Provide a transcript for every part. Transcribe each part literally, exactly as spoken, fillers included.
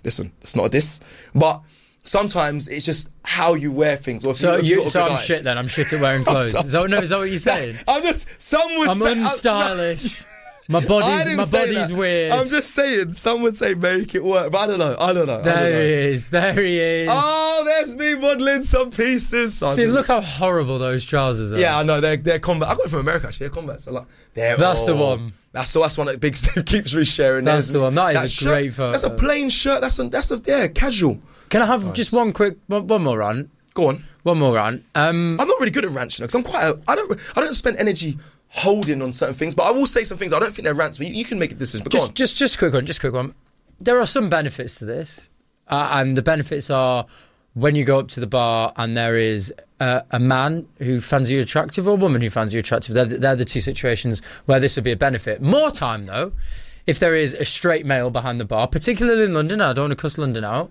listen, it's not a diss, but sometimes it's just how you wear things. Or if so you, you, so I'm night. shit then. I'm shit at wearing clothes. is, that, no, is that what you're saying? I'm just. Some would I'm say, unstylish. I'm, my body's my body's that. weird. I'm just saying. Some would say make it work, but I don't know. I don't know. There don't know. he is. There he is. Oh, there's me modelling some pieces. See, look how horrible those trousers are. Yeah, I know. They're they're Converse. I got it from America actually. They're Converse. Like, they're, that's oh, the one. That's the that's one that Big Steve keeps resharing. That's there's, the one. That is that a shirt, great photo. That's a plain shirt. That's a that's a yeah casual. Can I have nice. just one quick one, one more rant? Go on. One more rant. Um, I'm not really good at rants, you know, because I'm quite. A, I don't. I don't spend energy holding on certain things, but I will say some things. I don't think they're rants, but you, you can make a decision. But just, go on. just, just a quick one. Just a quick one. There are some benefits to this, uh, and the benefits are when you go up to the bar and there is uh, a man who finds you attractive or a woman who finds you attractive. They're, they're the two situations where this would be a benefit. More time though, if there is a straight male behind the bar, particularly in London. I don't want to cuss London out.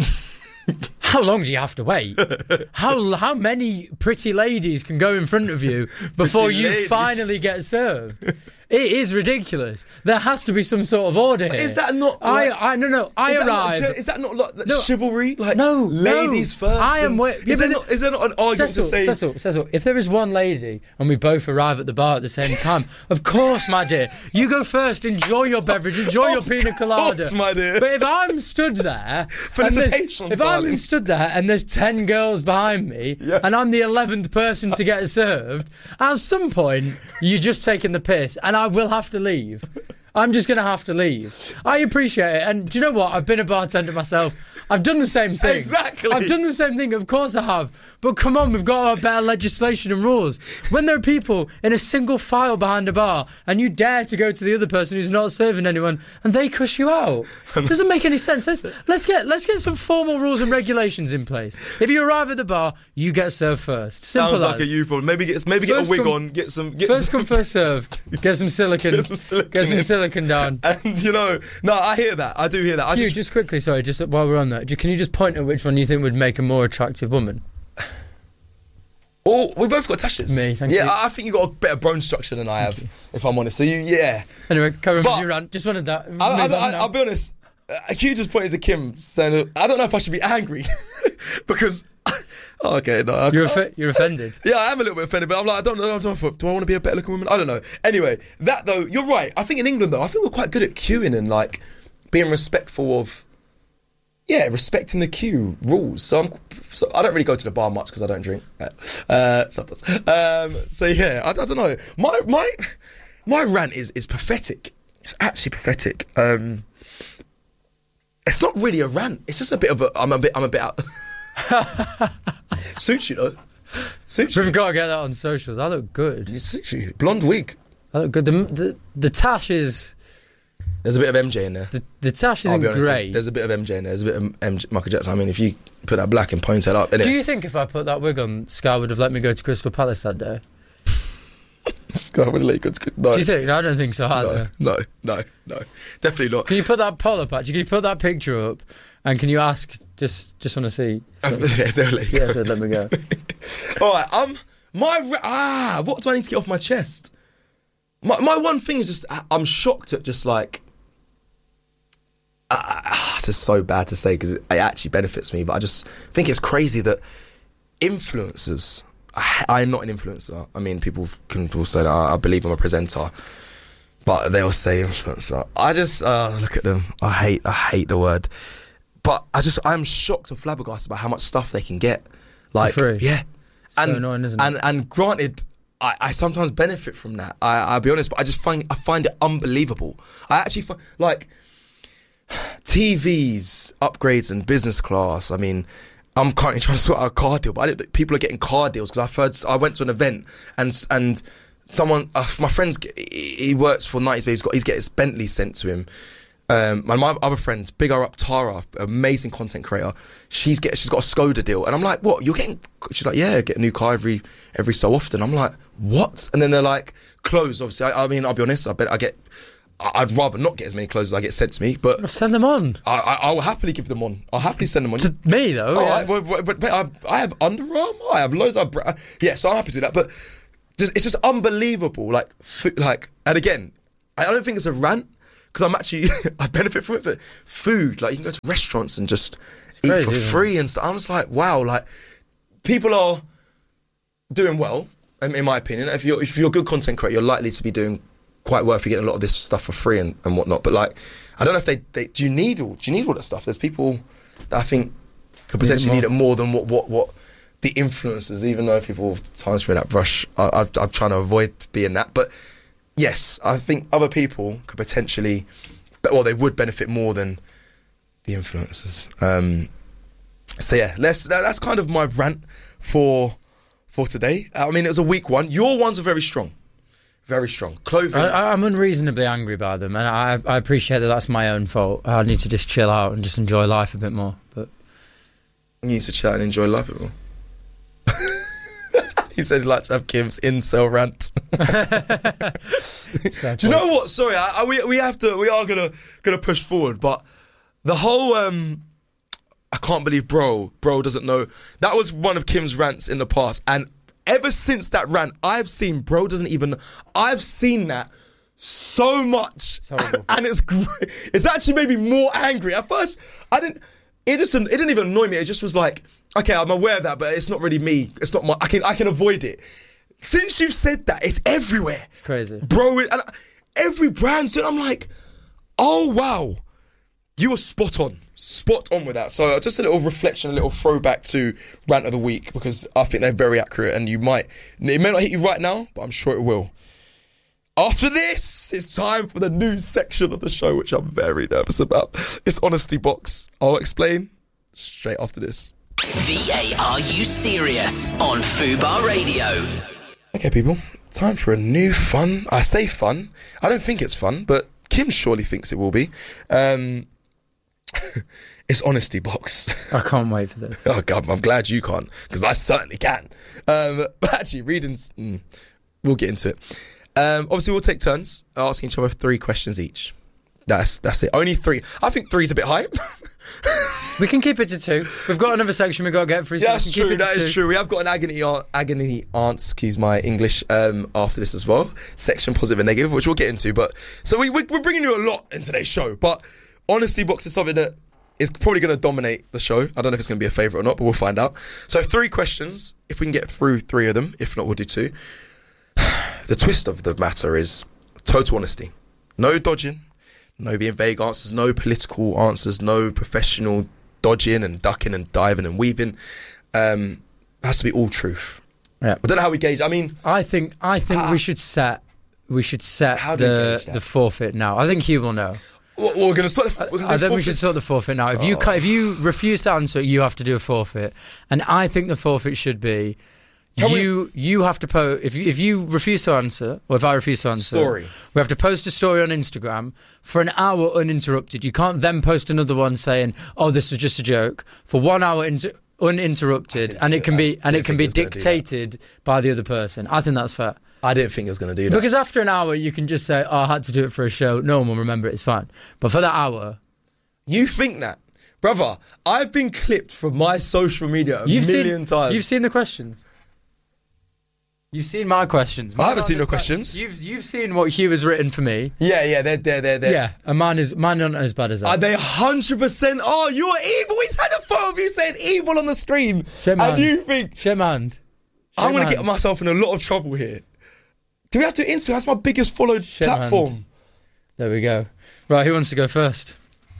How long do you have to wait? How how many pretty ladies can go in front of you before Pretty you ladies. finally get served? It is ridiculous. There has to be some sort of order here. Is that not? Like, I I no no. I is that not arrive. ge- is that not like No. chivalry? Like No, ladies no. first. I am and- wi- Is yeah, there but not? Is there not an argument Cecil, to say? Cecil, Cecil, if there is one lady and we both arrive at the bar at the same time, of course, my dear, you go first, enjoy your beverage, enjoy your Of pina colada. course, my dear. But if I'm stood there, and there's- Felicitations, if darling. I'm stood there and there's ten girls behind me, Yeah. and I'm the eleventh person to get served, at some point, you're just taking the piss, and I will have to leave. I'm just going to have to leave. I appreciate it. And do you know what? I've been a bartender myself. I've done the same thing. Exactly. I've done the same thing. Of course I have. But come on, we've got to have better legislation and rules. When there are people in a single file behind a bar and you dare to go to the other person who's not serving anyone and they cuss you out, doesn't make any sense. Let's, let's get let's get some formal rules and regulations in place. If you arrive at the bar, you get served first. Simple Sounds like as. a you problem. Maybe get maybe get First a wig come- on. Get some. Get First some, come, first served. Get some silicon. Get some silicon Get some in. silicon down. And you know, no, I hear that. I do hear that. I Hugh, just, just quickly, sorry, just while we're on that, ju- can you just point at which one you think would make a more attractive woman? oh, we both got tashes. Me, thank yeah, you. I I think you got a better bone structure than I have, if I'm honest. So you, yeah. Anyway, carry on But- with your rant. Just wanted that. I, move I, on I, now. I'll be honest. Uh, Hugh just pointed to Kim saying, I don't know if I should be angry because. Oh, okay, no. I, You're, offe- you're offended. Yeah, I am a little bit offended, but I'm like, I don't know. I don't know if, do I want to be a better looking woman? I don't know. Anyway, that though, you're right. I think in England though, I think we're quite good at queuing and like being respectful of, yeah, respecting the queue rules. So I'm, so I don't really go to the bar much because I don't drink. Uh, sometimes. Um, so yeah, I, I don't know. My my my rant is is pathetic. It's actually pathetic. Um, it's not really a rant. It's just a bit of a. I'm a bit. I'm a bit out. Suits you though. Suits you. We've got to get that on socials. I look good. It suits you. Blonde wig. I look good. The, the, the tash is... There's a bit of M J in there. The, the tash I'll isn't be honest. There's, great. there's a bit of M J in there. There's a bit of M J, Michael Jackson. I mean, if you put that black and ponytail up, innit? Do you think if I put that wig on, Sky would have let me go to Crystal Palace that day? Sky would let you go to- No. Do you think? No, I don't think so No, either. no, no, no. Definitely not. Can you put that poll up, actually? Can you put that picture up? And can you ask, just just want to see... If they'll let you Yeah, go. they'd let me go. All right, um, my re- ah, what do I need to get off my chest? My my one thing is just I- I'm shocked at just like. Ah, this is so bad to say because it, it actually benefits me, but I just think it's crazy that influencers. I, I'm not an influencer. I mean, people can all say that I, I believe I'm a presenter, but they all say influencer. I just uh, look at them. I hate. I hate the word. But I just I'm shocked and flabbergasted about how much stuff they can get. Like free? yeah. So and, annoying, isn't it? and and granted, I, I sometimes benefit from that. I, I'll be honest, but I just find I find it unbelievable. I actually find like T Vs, upgrades, and business class. I mean, I'm currently trying to sort out a car deal, but I didn't, people are getting car deals because I've heard. I went to an event and and someone, uh, my friend's, he works for nineties, but he's got he's getting his Bentley sent to him. Um, and my other friend, big her up, Tara, amazing content creator. She's get she's got a Skoda deal, and I'm like, what? You're getting? She's like, yeah, get a new car every every so often. I'm like, what? And then they're like, clothes. Obviously, I, I mean, I'll be honest. I bet I get. I'd rather not get as many clothes as I get sent to me, but Send them on. I, I, I will happily give them on. I'll happily send them on. To me, though. Oh, yeah. I, but, but, but I, I have Under Armour. I have loads of. Bra- yeah, so I'm happy to do that. But just, it's just unbelievable. Like, f- like, and again, I don't think it's a rant because I'm actually I benefit from it. But food, like you can go to restaurants and just eat crazy, for isn't free and stuff. I'm just like, wow, like people are doing well. In, in my opinion, if you're if you're a good content creator, you're likely to be doing quite well if you're getting a lot of this stuff for free and, and whatnot. But like, I don't know if they, they do you need all do you need all that stuff? There's people that I think could potentially need it more than what what what the influencers. Even though people tarnish me that brush, I, I've I'm trying to avoid being that. But yes, I think other people could potentially, well, they would benefit more than the influencers. Um, so yeah, let's that, that's kind of my rant for for today. I mean, it was a weak one. Your ones are very strong. Very strong. Clothing. I, I'm unreasonably angry by them, and I, I appreciate that that's my own fault. I need to just chill out and just enjoy life a bit more. But you need to chill out and enjoy life a bit more. He says he'd like to have Kim's incel rant. Do you know what? Sorry, I, I, we we have to. We are gonna gonna push forward, but the whole um, I can't believe bro, bro doesn't know. That was one of Kim's rants in the past, and ever since that rant, I've seen bro doesn't even. I've seen that so much, it's horrible. And it's great. It's actually made me more angry. At first, I didn't. It just it didn't even annoy me. It just was like, okay, I'm aware of that, but it's not really me. It's not my. I can I can avoid it. Since you've said that, it's everywhere. It's crazy, bro. It, and every brand's doing. I'm like, oh wow, you were spot on, spot on with that. So just a little reflection, a little throwback to rant of the week, because I think they're very accurate, and you might it may not hit you right now, but I'm sure it will. After this, it's time for the news section of the show, which I'm very nervous about. It's Honesty Box. I'll explain straight after this. V A R U Serious on Fubar Radio. Okay, people, time for a new fun. I say fun. I don't think it's fun, but Kim surely thinks it will be. Um, it's Honesty Box. I can't wait for this. Oh, God, I'm glad you can't, because I certainly can. Um, but actually, reading, mm, we'll get into it. Um, obviously, we'll take turns asking each other three questions each. That's that's it. Only three. I think three's a bit high. We can keep it to two. We've got another section we've got to get through. So That's we can true. Keep it That to is two. true. We have got an agony agony aunts, excuse my English, um, after this as well. Section positive and negative, which we'll get into. But so we, we we're bringing you a lot in today's show. But Honesty Box is something that is probably going to dominate the show. I don't know if it's going to be a favourite or not, but we'll find out. So three questions. If we can get through three of them, if not, we'll do two. The twist of the matter is total honesty. No dodging, no being vague answers, no political answers, no professional dodging and ducking and diving and weaving. Um, it has to be all truth. Yeah. I don't know how we gauge. I mean, I think I think Ah. we should set we should set How do we the gauge that? the forfeit now. I think Hugh will know. we're, we're going to sort of. We're gonna I do think we should forfeits. sort the forfeit now. If you Oh. ca- if you refuse to answer, you have to do a forfeit. And I think the forfeit should be Can we- you you have to post if you, if you refuse to answer, or if I refuse to answer, Story. we have to post a story on Instagram for an hour uninterrupted. You can't then post another one saying, "Oh, this was just a joke," for one hour inter- uninterrupted, and it can be I and didn't it can think be he was gonna do that. dictated by the other person. I think that's fair. I didn't think it was going to do that. Because after an hour, you can just say, oh, I had to do it for a show. No one will remember it. It's fine. But for that hour... You think that? Brother, I've been clipped from my social media a You've million seen, times. You've seen the questions. You've seen my questions. I haven't Mine seen aren't your as bad- questions. You've you've seen what Hugh has written for me. Yeah, yeah, they're, they're, they're, they're. Yeah, and mine is mine aren't as bad as that. Are they one hundred percent? Oh, you are evil. He's had a photo of you saying evil on the screen. Shake my and hand. you think, Shake my hand. I'm Shake going my to get hand. myself in a lot of trouble here. Do we have to Instagram? That's my biggest followed Shake my hand. platform. There we go. Right, who wants to go first?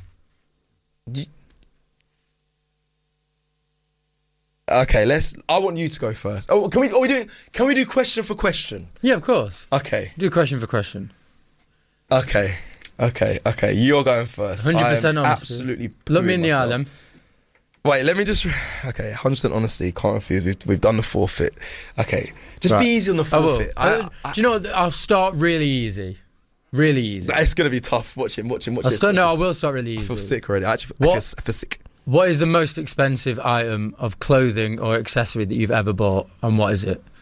Okay, let's. I want you to go first. Oh, can we? Are we doing? Can we do question for question? Yeah, of course. Okay, Do question for question. okay, okay, okay. You're going first. one hundred percent I'm honesty. Absolutely. Look me in pooing the eye, myself. then. Wait, let me just. Okay, one hundred percent honesty. Can't refuse. We've, we've done the forfeit. Okay, just Right. be easy on the I will. forfeit. Uh, do you know what? I'll start really easy. Really easy. It's going to be tough. Watch him. Watch him. Watch I'll this. start, no, watch I this. will start really I easy. feel sick already. I actually, I What? feel, I feel sick. What is the most expensive item of clothing or accessory that you've ever bought, and what is it?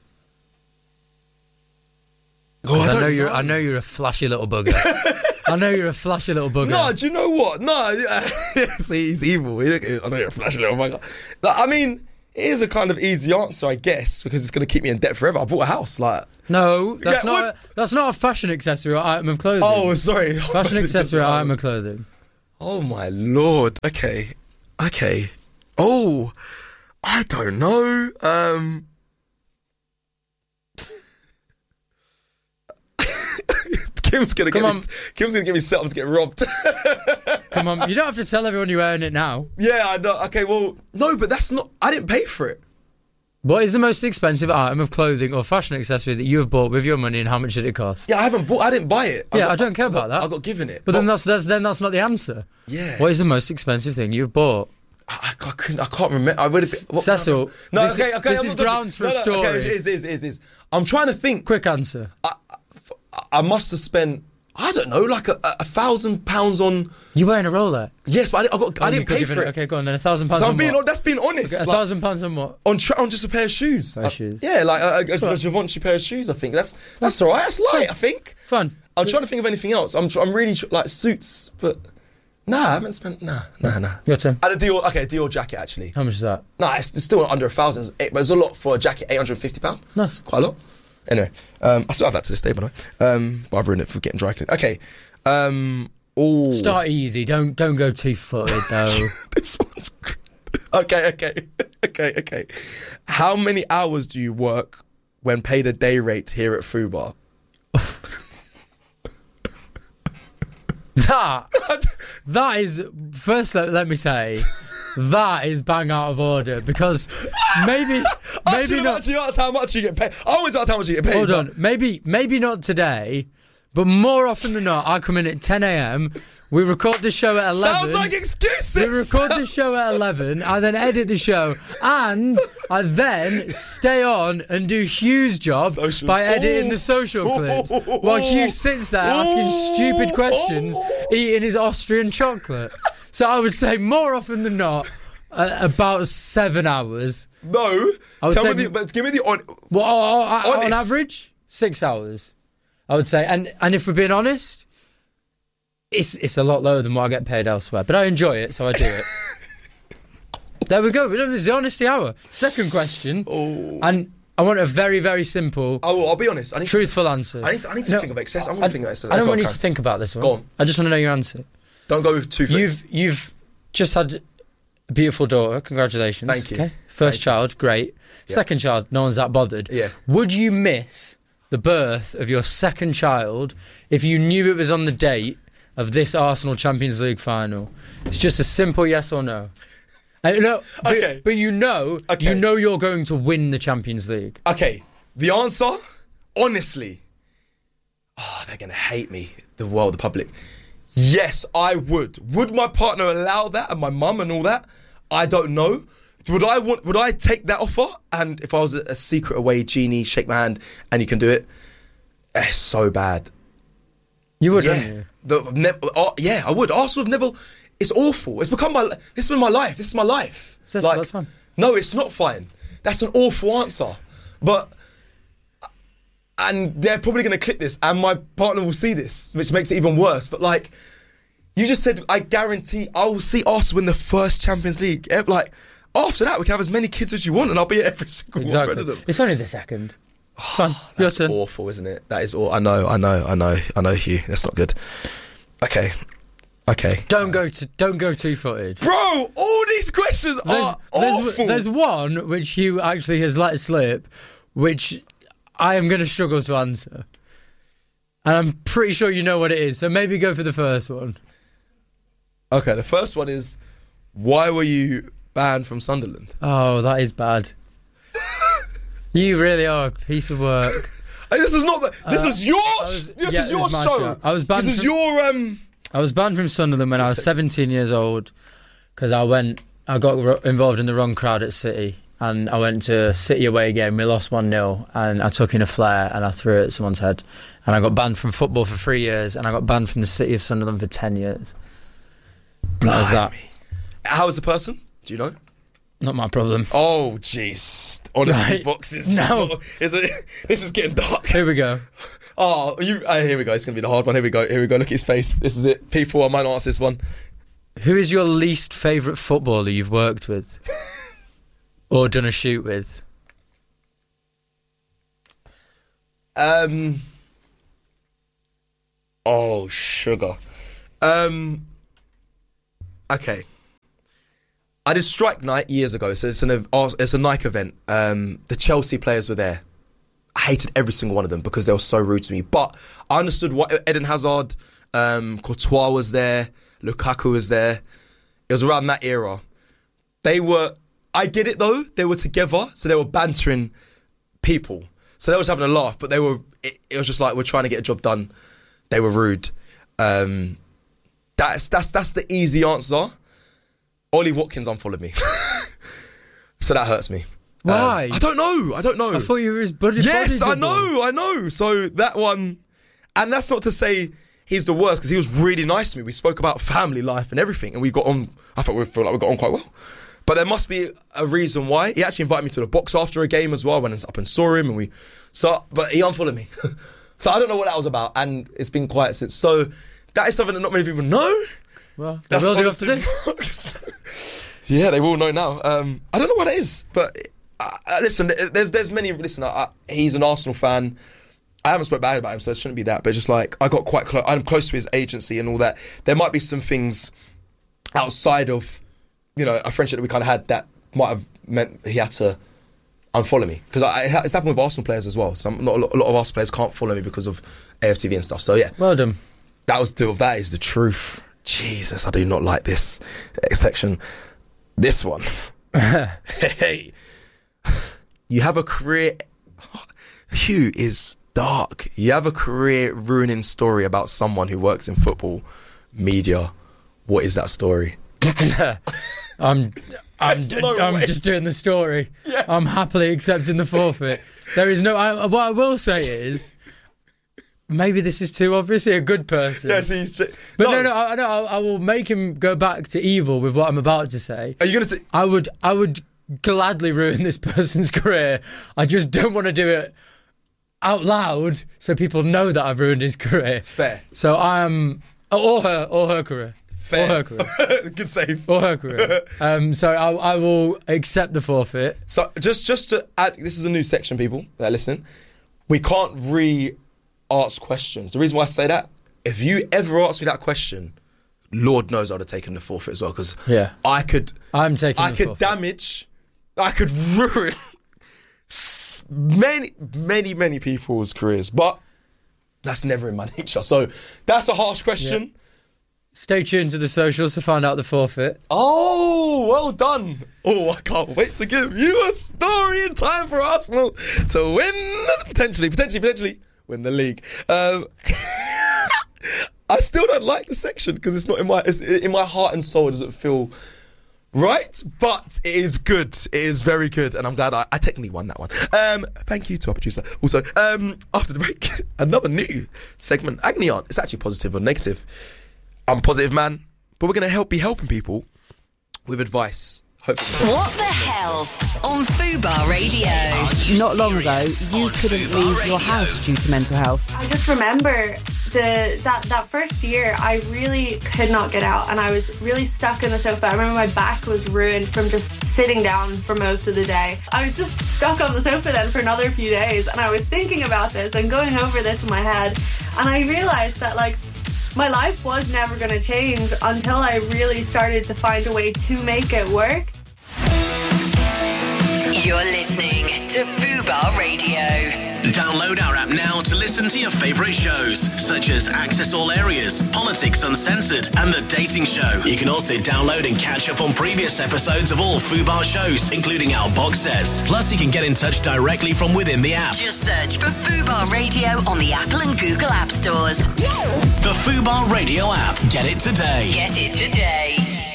Oh, 'Cause I, don't know you're. I know you're a flashy little bugger. I know you're a flashy little bugger. No, do you know what? No, see, he's evil. I know you're a flashy little bugger. No, I mean, it is a kind of easy answer, I guess, because it's going to keep me in debt forever. I bought a house, like. No, that's Yeah, not. what? A, that's not a fashion accessory or item of clothing. Oh, sorry. fashion accessory or item of clothing. Oh my lord. Okay. Okay. Oh, I don't know. Um. Kim's gonna Come get on. me. Kim's gonna get me set up to get robbed. Come on, you don't have to tell everyone you earn it now. Yeah, I know. Okay, well, no, but that's not. I didn't pay for it. What is the most expensive item of clothing or fashion accessory that you have bought with your money, and how much did it cost? Yeah, I haven't bought. I didn't buy it. Yeah, got- I don't care about got- that. I got given it. But then that's, that's then that's not the answer. Yeah. What is the most expensive thing you've bought? I, I couldn't. I can't remember. I would have. Been, what- Cecil, No, this, okay, okay. this I'm is not dodging- grounds for no, a no, story. Okay, it is, is, is, is. I'm trying to think. Quick answer. I, I, I must have spent. I don't know, like a, a thousand pounds on. You wearing a Rolex? Yes, but I, didn't- I got. I Oh, you didn't could pay give for it. Okay, go on then. A thousand pounds So on I'm being. what? That's being honest. A like, thousand pounds on what? on tra- on just a pair of shoes. Pair of Uh, shoes. Yeah, like a, a, a, what- a Givenchy pair of shoes. I think that's that's all right. That's light. I think. Fun. I'm trying to think of anything else. I'm tr- I'm really tr- like suits, but nah, I haven't spent. Nah, nah, nah. Your turn. And a Dior. Okay, a Dior jacket actually. How much is that? Nah, it's, it's still under a thousand. It's eight- But it's a lot for a jacket. Eight hundred and fifty pound. Nice. Quite a lot. Anyway, um, I still have that to this day, by the way. Um, but I've ruined it for getting dry cleaned. Okay. Um. Oh. Start easy. Don't don't go two footed though. This one's. Okay. Okay. Okay. Okay. How many hours do you work when paid a day rate here at Fubar? that that is first. Let, let me say. That is bang out of order because maybe I maybe should have not. actually asked how much you get paid. I want to ask how much you get paid. Hold but- on, maybe maybe not today, but more often than not, I come in at ten a.m. We record the show at eleven. Sounds like excuses. We record the show at eleven. I then edit the show, and I then stay on and do Hugh's job Socials. by editing Ooh. the social clips, Ooh. while Hugh sits there asking Ooh. stupid questions, Ooh. eating his Austrian chocolate. So I would say more often than not, uh, about seven hours. No. I would Tell say- me the. But give me the on. Well, on, on Honest. average, six hours, I would say. And and if we're being honest, it's it's a lot lower than what I get paid elsewhere. But I enjoy it, so I do it. There we go. This is the honesty hour. Second question, Oh. and I want a very very simple, Oh, I'll be honest. I need truthful answer. To, I need to. I need to No, think of excess. I'm I, going to think of excess. I don't Go want on, you to Karen. think about this one. Go on. I just want to know your answer. Don't go with two. foot. You've you've just had a beautiful daughter. Congratulations. Thank you. Okay. First Thank child, great. Yeah. Second child, no one's that bothered. Yeah. Would you miss the birth of your second child if you knew it was on the date of this Arsenal Champions League final? It's just a simple yes or no. And, no but, Okay. but you know, Okay. you know you're going to win the Champions League. Okay. The answer, honestly, oh, they're going to hate me. The world, the public. Yes, I would. Would my partner allow that, and my mum and all that? I don't know. Would I want? Would I take that offer? And if I was a, a secret away genie, shake my hand, and you can do it. It's so bad. You would, Yeah, wouldn't you? the, never, uh, yeah, I would. Arsenal have never. It's awful. It's become my. This has been my life. This is my life. So that's- that's fine. No, it's not fine. That's an awful answer. But. And they're probably going to clip this, and my partner will see this, which makes it even worse. But like, you just said, I guarantee I will see Arsenal win the first Champions League. Eh, Like, after that, we can have as many kids as you want, and I'll be at every single Exactly. one of them. It's only the second. It's fun. Your That's turn. awful, isn't it? That is all. I know, I know, I know, I know, Hugh. That's not good. Okay, okay. Don't go to don't go two footed. Bro, all these questions There's, are there's, awful. there's one which Hugh actually has let slip, which I am going to struggle to answer. And I'm pretty sure you know what it is, so maybe go for the first one. Okay, the first one is, why were you banned from Sunderland? Oh, that is bad. You really are a piece of work. Hey, this is not the, this Uh, is your I was- this yeah, is it your was my show. show. I was banned This is from- your um. I was banned from Sunderland when I was seventeen years old because I went, I got ro- involved in the wrong crowd at City, and I went to a City away game. We lost one nil, and I took in a flare and I threw it at someone's head, and I got banned from football for three years, and I got banned from the City of Sunderland for ten years. That was that. Blimey. How is the person? Do you know? Not my problem. Oh, jeez. Honestly, Right. boxes. No. Is it? This is getting dark. Here we go. Oh, you. Uh, here we go. It's gonna be the hard one. Here we go. Here we go. Look at his face. This is it. People, I might not answer this one. Who is your least favourite footballer you've worked with? Or done a shoot with? Um. Oh, sugar. Um. Okay. I did Strike Night years ago, so it's an it's a Nike event. Um, the Chelsea players were there. I hated every single one of them because they were so rude to me. But I understood what Eden Hazard, um, Courtois was there, Lukaku was there. It was around that era. They were. I get it though. They were together, so they were bantering people. So they was having a laugh, but they were. It, it was just like we're trying to get a job done. They were rude. Um, that's that's that's the easy answer. Ollie Watkins unfollowed me, so that hurts me. Why? Um, I don't know. I don't know. I thought you were his buddy. Yes, buddy I know. I know. So that one, and that's not to say he's the worst because he was really nice to me. We spoke about family life and everything, and we got on. I thought we feel like we got on quite well. But there must be a reason why. He actually invited me to the box after a game as well. I went up and saw him, and we. So, but he unfollowed me. So I don't know what that was about, and it's been quiet since. So that is something that not many people know. Well, they will do after this. Yeah, they will know now. Um, I don't know what it is, but uh, listen, there's there's many. Listen, I, he's an Arsenal fan. I haven't spoke bad about him, so it shouldn't be that. But just like I got quite close. I'm close to his agency and all that. There might be some things outside of, you know, a friendship that we kind of had that might have meant he had to unfollow me, because it's happened with Arsenal players as well. Some not a lot, a lot of Arsenal players can't follow me because of A F T V and stuff. So yeah, well done. That was the, that is the truth. Jesus, I do not like this section. This one. Hey, you have a career. Hugh is dark. You have a career ruining story about someone who works in football media. What is that story? I'm, I'm, no I'm way. just doing the story. Yeah. I'm happily accepting the forfeit. There is no. I, what I will say is, maybe this is too obviously a good person. Yes, he's. But no, no, no, I, no I, I will make him go back to evil with what I'm about to say. Are you going to say? I would, I would gladly ruin this person's career. I just don't want to do it out loud so people know that I've ruined his career. Fair. So I am, or her, or her career. Fair. Or her career. Good save. Or her career. Um, so I, I will accept the forfeit. So just, just to add, this is a new section, people that are listening. We can't re-ask questions. The reason why I say that, if you ever ask me that question, Lord knows I'd have taken the forfeit as well, because Yeah. I could, I'm taking I the could forfeit. damage, I could ruin s- many, many, many people's careers, but that's never in my nature. So that's a harsh question. Yeah. Stay tuned to the socials to find out the forfeit. Oh, well done. Oh, I can't wait to give you a story in time for Arsenal to win, potentially, potentially, potentially win the league. Um, I still don't like the section because it's not in my it's, in my heart and soul. It doesn't feel right, but it is good. It is very good, and I'm glad I, I technically won that one. Um, thank you to our producer. Also, um, after the break, another new segment, Agony Aunt. It's actually positive or negative. I'm a positive man, but we're going to help be helping people with advice. Hopefully. What the health on Fubar Radio. Not long ago, you couldn't leave your house due to mental health. I just remember the that, that first year, I really could not get out, and I was really stuck in the sofa. I remember my back was ruined from just sitting down for most of the day. I was just stuck on the sofa then for another few days, and I was thinking about this and going over this in my head, and I realised that, like, my life was never going to change until I really started to find a way to make it work. You're listening to Fubar Radio. Download our app now to listen to your favourite shows, such as Access All Areas, Politics Uncensored, and The Dating Show. You can also download and catch up on previous episodes of all Fubar shows, including our box sets. Plus, you can get in touch directly from within the app. Just search for Fubar Radio on the Apple and Google App Stores. The Fubar Radio app. Get it today. Get it today.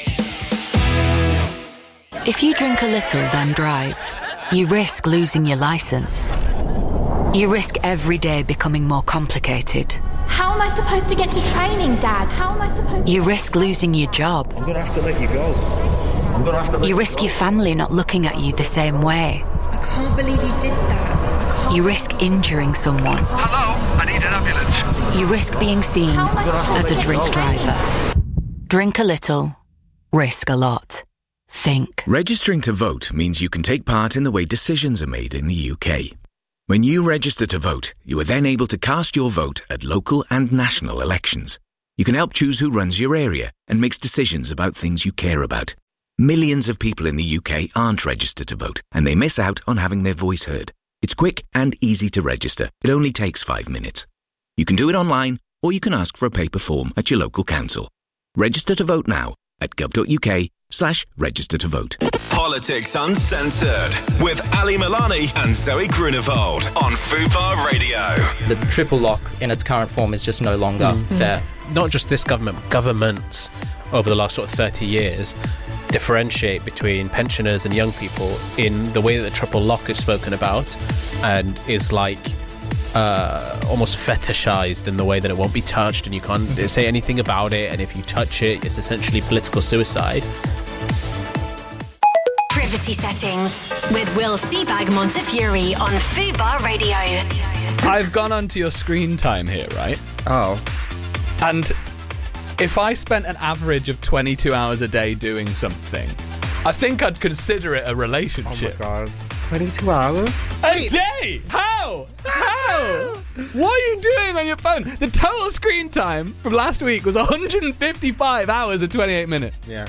If you drink a little, then drive, you risk losing your license. You risk every day becoming more complicated. How am I supposed to get to training, Dad? How am I supposed to... You risk losing your job. I'm going to have to let you go. I'm going to have to let You you risk go. your family not looking at you the same way. I can't believe you did that. You risk injuring someone. Hello, I need an ambulance. You risk being seen How am I supposed as to a get drink to training? driver. Drink a little, risk a lot. think. Registering to vote means you can take part in the way decisions are made in the U K. When you register to vote, you are then able to cast your vote at local and national elections. You can help choose who runs your area and makes decisions about things you care about. Millions of people in the U K aren't registered to vote, and they miss out on having their voice heard. It's quick and easy to register. It only takes five minutes. You can do it online, or you can ask for a paper form at your local council. Register to vote now at gov.uk slash register to vote. Politics Uncensored with Ali Milani and Zoe Grunewald on Fubar Radio. The triple lock in its current form is just no longer mm-hmm. fair. Not just this government, governments over the last sort of thirty years differentiate between pensioners and young people in the way that the triple lock is spoken about and is like uh, almost fetishized in the way that it won't be touched and you can't say anything about it, and if you touch it, it's essentially political suicide. Privacy Settings with Will Seabag Montefiore on Fubar Radio. I've gone onto your screen time here, right? Oh. And if I spent an average of twenty-two hours a day doing something, I think I'd consider it a relationship. Oh my God. twenty-two hours? A day? How? How? What are you doing on your phone? The total screen time from last week was one hundred fifty-five hours and twenty-eight minutes. Yeah.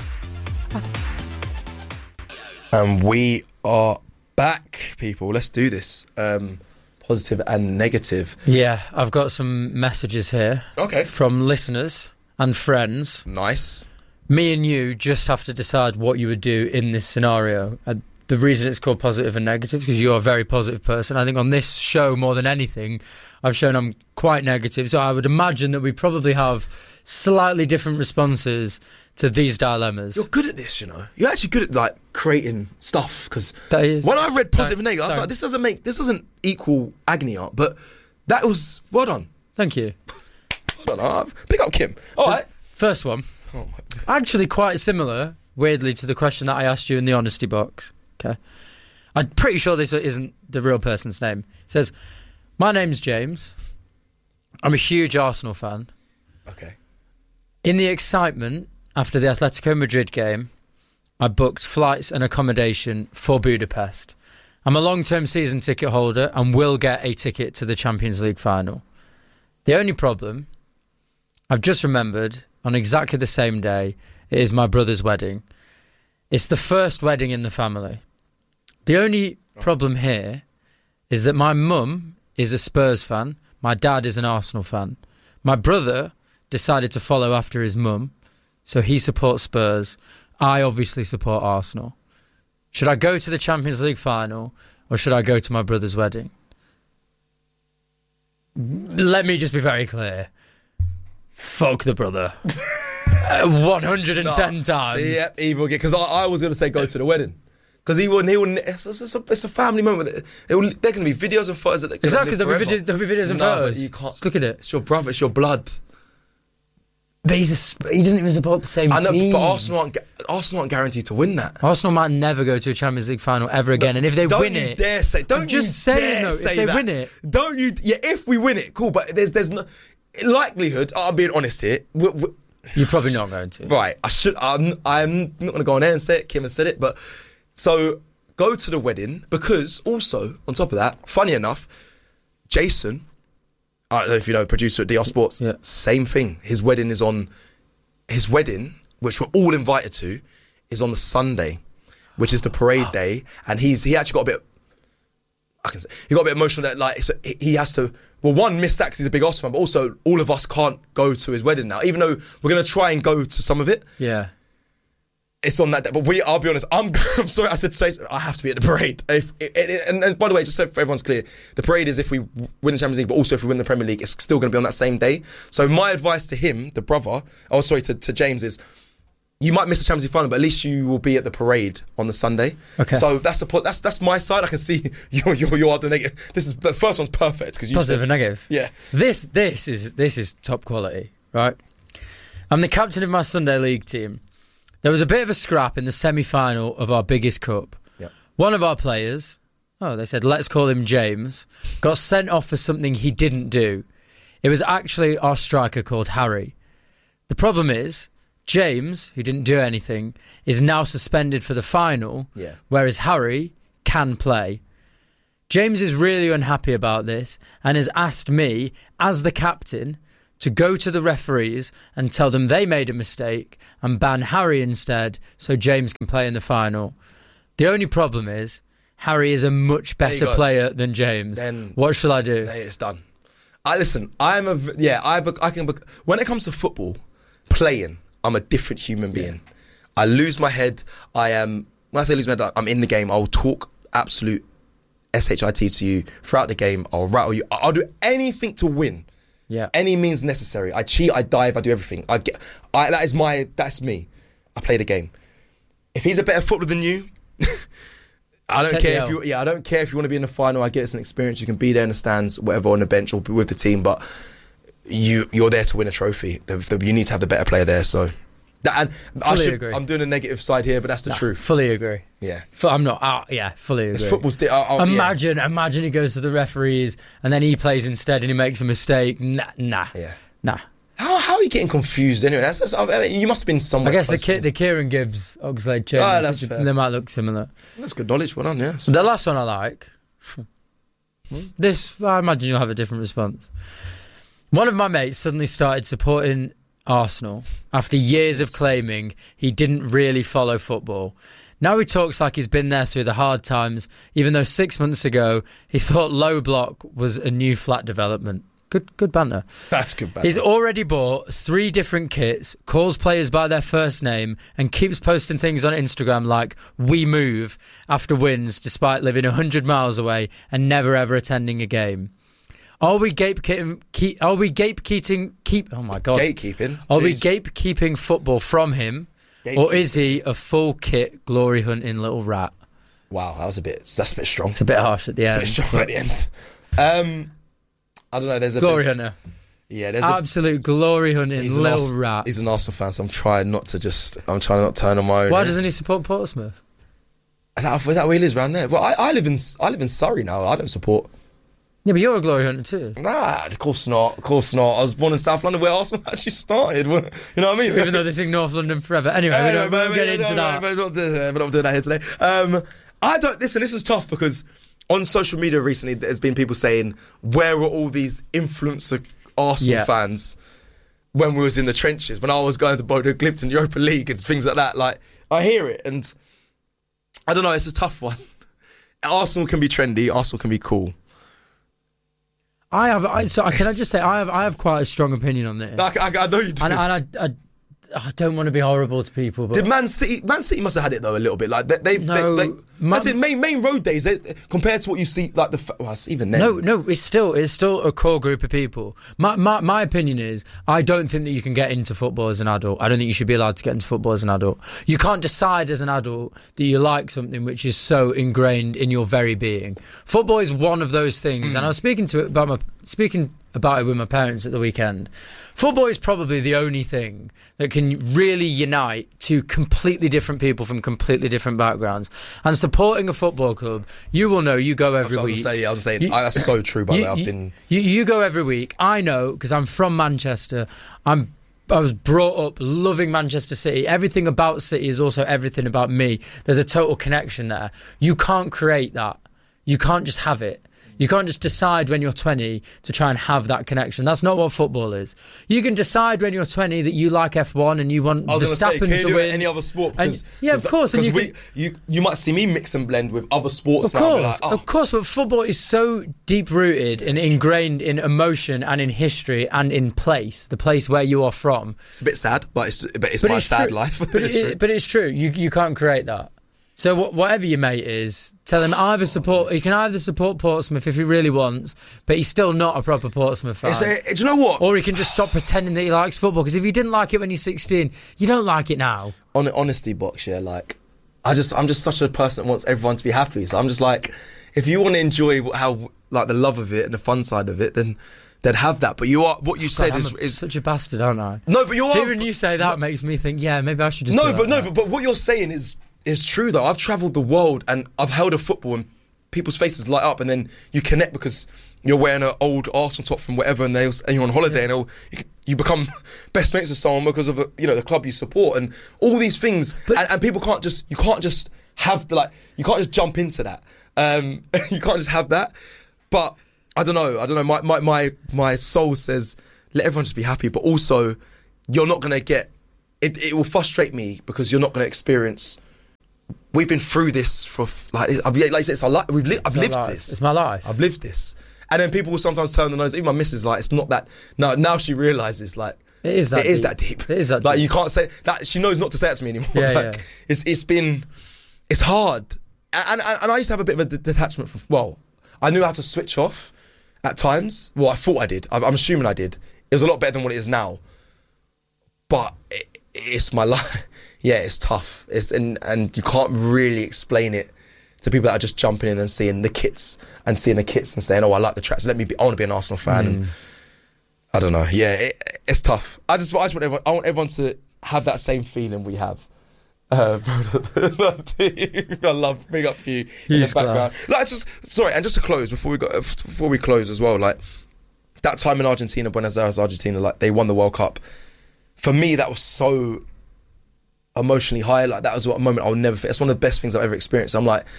And we are back, people. Let's do this. Um, positive and negative. Yeah, I've got some messages here. Okay. From listeners and friends. Nice. Me and you just have to decide what you would do in this scenario. And the reason it's called positive and negative is because you're a very positive person. I think on this show, more than anything, I've shown I'm quite negative. So I would imagine that we probably have slightly different responses to these dilemmas. You're good at this, you know. You're actually good at like creating stuff. Because when I read positive no, and negative, I was sorry. like, this doesn't make this doesn't equal agony art. But that was well done. Thank you. Well done. Pick up Kim. All so, right. First one. Oh my God. Actually, quite similar, weirdly, to the question that I asked you in the honesty box. Okay. I'm pretty sure this isn't the real person's name. It says, "My name's James. I'm a huge Arsenal fan. Okay. In the excitement after the Atletico Madrid game, I booked flights and accommodation for Budapest. I'm a long-term season ticket holder and will get a ticket to the Champions League final. The only problem, I've just remembered, on exactly the same day, it is my brother's wedding. It's the first wedding in the family. The only problem here is that my mum is a Spurs fan, my dad is an Arsenal fan. My brother decided to follow after his mum, so he supports Spurs. I obviously support Arsenal. Should I go to the Champions League final or should I go to my brother's wedding?" Let me just be very clear. Fuck the brother. uh, one hundred ten no. times. See, yeah, evil. Because I, I was going to say go to the wedding. Because he wouldn't, he wouldn't, it's, it's, a, it's a family moment. It, it will, there can be videos and photos that they can Exactly, live there'll be, videos, there'll be videos and no, photos. You can't. Just look at it. It's your brother, it's your blood. But he's a, he doesn't even support the same I know, team. but Arsenal aren't, Arsenal aren't guaranteed to win that. Arsenal might never go to a Champions League final ever again, no, and if they don't win you it, dare say, don't I'm just you saying, dare no, say if they that. win it, don't you? Yeah, if we win it, cool. But there's there's no likelihood. I'm being honest here. We're, we're, You're probably not going to. Right. I should. I'm. I'm not going to go on there and say it. Kim has said it, but so go to the wedding because also on top of that, funny enough, Jason, I don't know if you know, producer at D R Sports, yeah. same thing. His wedding is on. His wedding, which we're all invited to, is on the Sunday, which is the parade day, and he's he actually got a bit. I can say he got a bit emotional that like so he has to. Well, one missed that because he's a big Arsenal fan, but also all of us can't go to his wedding now, even though we're gonna try and go to some of it. Yeah, it's on that day. But we, I'll be honest, I'm. I'm sorry, I said say I have to be at the parade. If it, it, and, and by the way, just so for everyone's clear, the parade is if we win the Champions League, but also if we win the Premier League, it's still going to be on that same day. So my advice to him, the brother, oh sorry, to, to James is, you might miss the Champions League final, but at least you will be at the parade on the Sunday. Okay. So that's the point. That's that's my side. I can see you you you are the negative. This is the first one's perfect because you positive said, and negative. Yeah. This this is this is top quality, right? I'm the captain of my Sunday league team. There was a bit of a scrap in the semi-final of our biggest cup. Yep. One of our players, oh, they said, let's call him James, got sent off for something he didn't do. It was actually our striker called Harry. The problem is, James, who didn't do anything, is now suspended for the final, Yeah. whereas Harry can play. James is really unhappy about this and has asked me, as the captain, to go to the referees and tell them they made a mistake and ban Harry instead so James can play in the final. The only problem is Harry is a much There you better go. player than James. Then- what shall I do? Hey, it's done. I listen. I'm a v- yeah. I bec- I can bec- when it comes to football, playing, I'm a different human being. I lose my head. I am when I say lose my head, I'm in the game. I'll talk absolute shit to you throughout the game. I'll rattle you. I'll do anything to win. Yeah. Any means necessary. I cheat. I dive. I do everything. I get. I that is my. That's me. I play the game. If he's a better footballer than you. I don't Take care the if you, L. yeah, I don't care if you want to be in the final. I get it's an experience. You can be there in the stands, whatever, on the bench or be with the team, but you you're there to win a trophy. The, the, you need to have the better player there. So, that, and I Fully should, agree. I'm doing a negative side here, but that's the Nah, truth. Fully agree. Yeah, Fu- I'm not. Uh, yeah, fully agree. it's football's. Di- I, I, Imagine, imagine he goes to the referees and then he plays instead and he makes a mistake. Nah, nah, Yeah. nah. How how are you getting confused anyway? That's, that's, I mean, you must have been somewhere. I guess the close to Ki- this. the Kieran Gibbs Oxlade chain. Ah, that's fair. They might look similar. That's good knowledge. Well done. Yeah. The last one I like. This, I imagine you'll have a different response. One of my mates suddenly started supporting Arsenal after years of claiming he didn't really follow football. Now he talks like he's been there through the hard times, even though six months ago he thought low block was a new flat development. Good, good banter. That's good banter. He's already bought three different kits, calls players by their first name, and keeps posting things on Instagram like "We move" after wins, despite living a hundred miles away and never ever attending a game. Are we gatekeeping? Keep, are we gatekeeping? Keep. Oh my god. Gatekeeping. Are we Jeez. gatekeeping football from him, or is he a full kit glory hunting little rat? Wow, that was a bit. That's a bit strong. It's a bit harsh at the It's a end. bit strong at the end. Um, I don't know. There's a Glory there's- hunter. Yeah, there's a, Absolute glory hunting he's an little Ars- rat. He's an Arsenal fan, so I'm trying not to just. I'm trying not to turn on my own. Why here. doesn't he support Portsmouth? Is that, is that where he lives around there? Well, I, I live in I live in Surrey now. I don't support. Yeah, but you're a glory hunter too. Nah, of course not. Of course not. I was born in South London where Arsenal actually started. You know what I mean? Even though they sing North London forever. Anyway, we Anyway, don't, we don't but- get but- into but- that. but- but not doing- We're not doing that here today. Um, I don't listen. This is tough because on social media recently, there's been people saying, "Where were all these influencer Arsenal Yeah. fans when we was in the trenches? When I was going to Bodo Glimt in Europa League and things like that." Like, I hear it, and I don't know. It's a tough one. Arsenal can be trendy. Arsenal can be cool. I have. I, so can I just say I have. I have quite a strong opinion on this, I, I, I know you do. and, and I, I, I don't want to be horrible to people, but Did Man City? Man City must have had it though a little bit. Like they, they've, No, they, they, Man- as in main main road days they, compared to what you see like the. Well, it's even then. no, no, it's still it's still a core group of people. My, my my opinion is I don't think that you can get into football as an adult. I don't think you should be allowed to get into football as an adult. You can't decide as an adult that you like something which is so ingrained in your very being. Football is one of those things, and I was speaking to it about my speaking about it with my parents at the weekend. Football is probably the only thing that can really unite two completely different people from completely different backgrounds. And supporting a football club, you will know you go I every was, I was week. gonna say, I was saying You- that's so true. By the you, way, I've you- been. You, you go every week. I know because I'm from Manchester. I'm. I was brought up loving Manchester City. Everything about City is also everything about me. There's a total connection there. You can't create that. You can't just have it. You can't just decide when you're twenty to try and have that connection. That's not what football is. You can decide when you're twenty that you like F one and you want I was going Verstappen to say, can you to do win. it in any other sport? And- Because, yeah, of course. And Because you we, can- you, you might see me mix and blend with other sports. Of now and be course, like, oh, of course, but football is so deep rooted and ingrained in emotion and in history and in place, the place where you are from. it's a bit sad, but it's but it's But my it's sad true. life. But, it's it, true. but it's true. You you can't create that. So wh- whatever your mate is, tell him either support. He can either support Portsmouth if he really wants, but he's still not a proper Portsmouth fan. It's a- do you know what? Or he can just stop pretending that he likes football. Because if you didn't like it when you're sixteen, you don't like it now. On honesty box, yeah, like I just I'm just such a person that wants everyone to be happy. So I'm just like, if you want to enjoy wh- how like the love of it and the fun side of it, then then have that. But you are what you said God, is, I'm a- is such a bastard, aren't I? no, but you are Hearing you say that makes me think, yeah, maybe I should just. no, be but like no, that. but, but what you're saying is is true though. I've travelled the world and I've held a football and people's faces light up, and then you connect because you're wearing an old Arsenal top from whatever, and they and you're on holiday, and they'll, you, can, you become best mates with someone because of, you know, the club you support and all these things. But, and, and people can't just, you can't just have the, like, you can't just jump into that. Um, you can't just have that. But I don't know, I don't know, my, my, my, my soul says, let everyone just be happy, but also you're not going to get, it, it will frustrate me because you're not going to experience, we've been through this for, like, I've, like I said, it's our life, we've li- I've lived life. this. It's my life. I've lived this. And then people will sometimes turn the nose, even my missus, like, it's not that, no, now she realises, like, it is that it deep. is that deep. It is that like, deep. you can't say, that. She knows not to say it to me anymore. Yeah, like, yeah. It's, it's been, it's hard. And, and, and I used to have a bit of a d- detachment from, well, I knew how to switch off at times. Well, I thought I did. I'm, I'm assuming I did. It was a lot better than what it is now. But it, it's my life. Yeah, it's tough. It's and, and you can't really explain it to people that are just jumping in and seeing the kits and seeing the kits and saying, oh, I like the tracks. Let me be, I want to be an Arsenal fan. Mm. And I don't know. Yeah, it, it's tough. I just, I just want everyone, I want everyone to have that same feeling we have. Uh, I love big up for you in He's the background. Like, it's just, sorry, and just to close before we go, before we close as well, like that time in Argentina, Buenos Aires, Argentina, like they won the World Cup. For me, that was so emotionally high. Like that was what a moment I'll never forget. It's one of the best things I've ever experienced. I'm like,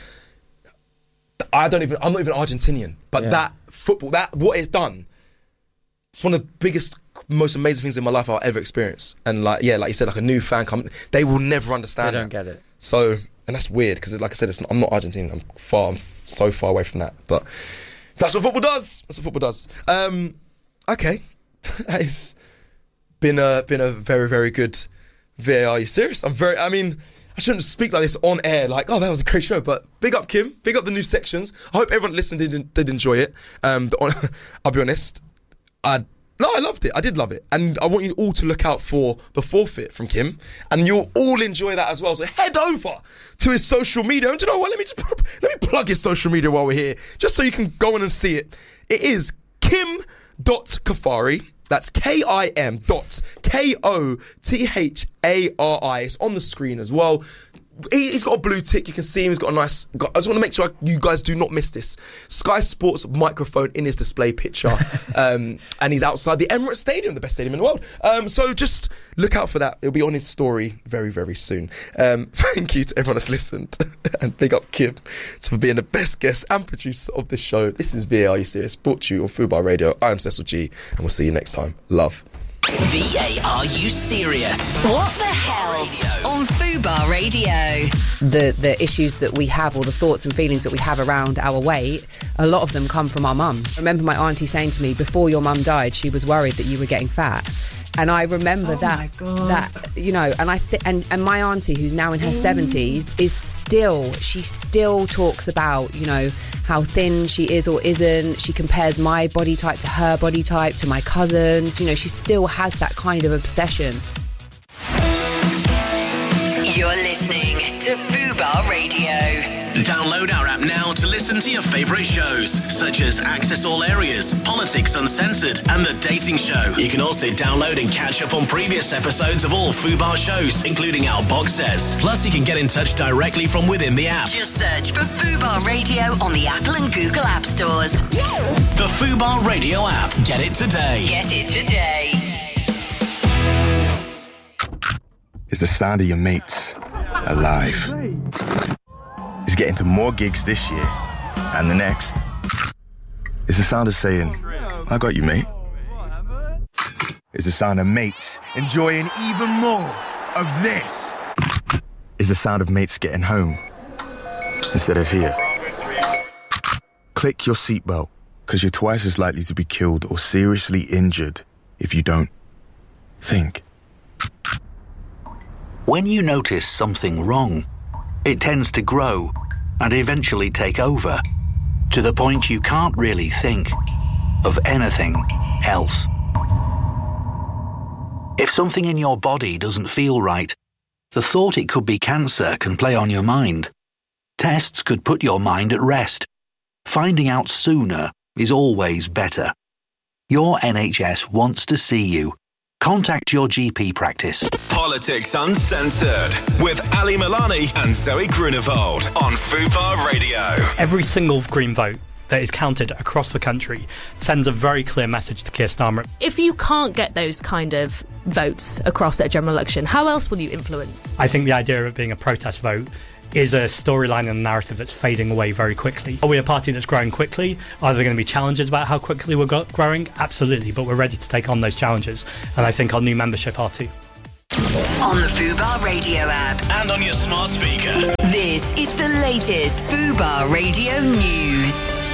I don't even, I'm not even Argentinian, but Yeah. that football, that what it's done, it's one of the biggest, most amazing things in my life I'll ever experience. And like, yeah, like you said, like a new fan come, they will never understand. They don't that. get it. So, and that's weird because, like I said, it's not, I'm not Argentinian. I'm far, I'm so far away from that. But that's what football does. That's what football does. Um, okay, it's been a been a very very good V A R. Are you serious? I'm very. I mean, I shouldn't speak like this on air. Like, oh, that was a great show. But big up Kim. Big up the new sections. I hope everyone listened did did enjoy it. Um, but on, I'll be honest. I no, I loved it. I did love it, and I want you all to look out for the forfeit from Kim, and you'll all enjoy that as well. So head over to his social media. And do you know what? Let me just let me plug his social media while we're here, just so you can go in and see it. It is Kim dot Kafari. That's K I M dot K O T H A R I. It's on the screen as well. He, he's got a blue tick. You can see him. He's got a nice... Got, I just want to make sure you guys do not miss this. Sky Sports microphone in his display picture. um, and he's outside the Emirates Stadium, the best stadium in the world. Um, so just look out for that. It'll be on his story very, very soon. Um, thank you to everyone that's listened. And big up Kim for being the best guest and producer of this show. This is V A R, Are You Serious? Brought to you on Fubar Radio. I am Cecil G. And we'll see you next time. Love. V A R You Serious? What the hell? On Fubar Radio. The the issues that we have, or the thoughts and feelings that we have around our weight, a lot of them come from our mums. I remember my auntie saying to me, before your mum died, she was worried that you were getting fat. And I remember Oh that, my God. that you know, and I th- and and my auntie, who's now in her seventies, is still she still talks about, you know, how thin she is or isn't. She compares my body type to her body type, to my cousins. You know, she still has that kind of obsession. You're listening to Fubar Radio. Download our app now to listen to your favourite shows, such as Access All Areas, Politics Uncensored, and The Dating Show. You can also download and catch up on previous episodes of all Fubar shows, including our box sets. Plus, you can get in touch directly from within the app. Just search for Fubar Radio on the Apple and Google App Stores. The Fubar Radio app. Get it today. Get it today. Is the sound of your mates alive? Is getting to more gigs this year and the next? Is the sound of saying, I got you, mate? Is the sound of mates enjoying even more of this? Is the sound of mates getting home instead of here? Click your seatbelt, because you're twice as likely to be killed or seriously injured if you don't. Think. When you notice something wrong, it tends to grow and eventually take over, to the point you can't really think of anything else. If something in your body doesn't feel right, the thought it could be cancer can play on your mind. Tests could put your mind at rest. Finding out sooner is always better. Your N H S wants to see you. Contact your G P practice. Politics Uncensored with Ali Milani and Zoe Grunewald on Fubar Radio. Every single Green vote that is counted across the country sends a very clear message to Keir Starmer. If you can't get those kind of votes across a general election, how else will you influence? I think the idea of it being a protest vote is a storyline and a narrative that's fading away very quickly. Are we a party that's growing quickly? Are there going to be challenges about how quickly we're go- growing? Absolutely, but we're ready to take on those challenges, and I think our new membership are too. On the Fubar Radio app. And on your smart speaker. This is the latest Fubar Radio news.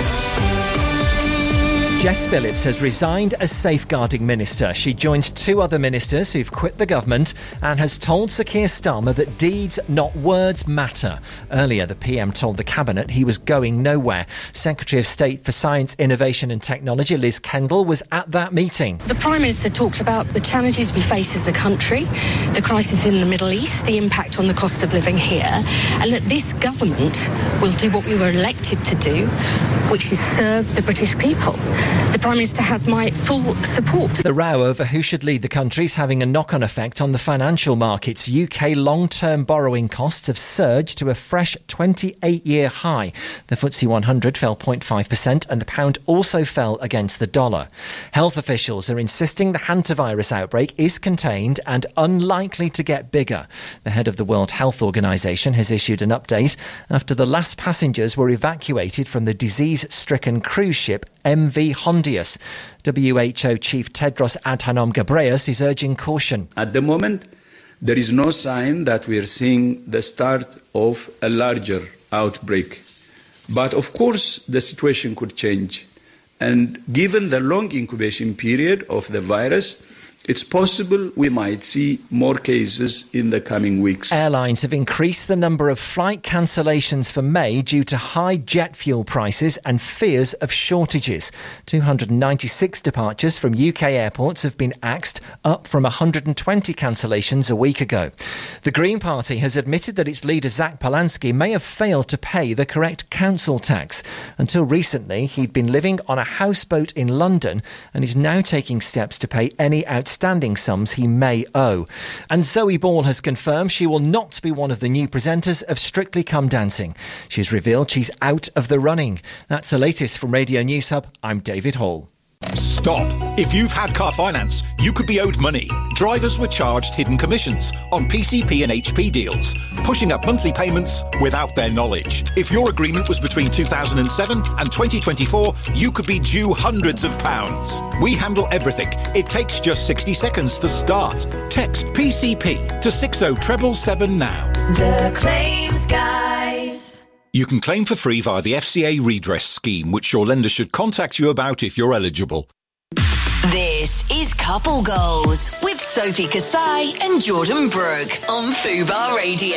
Jess Phillips has resigned as safeguarding minister. She joined two other ministers who've quit the government and has told Sir Keir Starmer that deeds, not words, matter. Earlier, the P M told the Cabinet he was going nowhere. Secretary of State for Science, Innovation and Technology, Liz Kendall, was at that meeting. The Prime Minister talked about the challenges we face as a country, the crisis in the Middle East, the impact on the cost of living here, and that this government will do what we were elected to do, which is serve the British people. The Prime Minister has my full support. The row over who should lead the country is having a knock-on effect on the financial markets. U K long-term borrowing costs have surged to a fresh twenty-eight-year high. The F T S E one hundred fell zero point five percent and the pound also fell against the dollar. Health officials are insisting the hantavirus outbreak is contained and unlikely to get bigger. The head of the World Health Organization has issued an update after the last passengers were evacuated from the disease-stricken cruise ship M V Hondius. W H O Chief Tedros Adhanom Ghebreyesus is urging caution. At the moment, there is no sign that we are seeing the start of a larger outbreak. But of course, the situation could change. And given the long incubation period of the virus, it's possible we might see more cases in the coming weeks. Airlines have increased the number of flight cancellations for May due to high jet fuel prices and fears of shortages. two hundred ninety-six departures from U K airports have been axed, up from one hundred twenty cancellations a week ago. The Green Party has admitted that its leader Zach Polanski may have failed to pay the correct council tax. Until recently, he'd been living on a houseboat in London and is now taking steps to pay any outstanding Standing sums he may owe. And Zoe Ball has confirmed she will not be one of the new presenters of Strictly Come Dancing. She's revealed she's out of the running. That's the latest from Radio News Hub. I'm David Hall. Stop. If you've had car finance, you could be owed money. Drivers were charged hidden commissions on P C P and H P deals, pushing up monthly payments without their knowledge. If your agreement was between two thousand seven and twenty twenty-four, you could be due hundreds of pounds. We handle everything. It takes just sixty seconds to start. Text P C P to six oh seven seven seven now. The Claims Guys. You can claim for free via the F C A redress scheme, which your lender should contact you about if you're eligible. This is Couple Goals with Sophie Kasai and Jordan Brooke on Fubar Radio.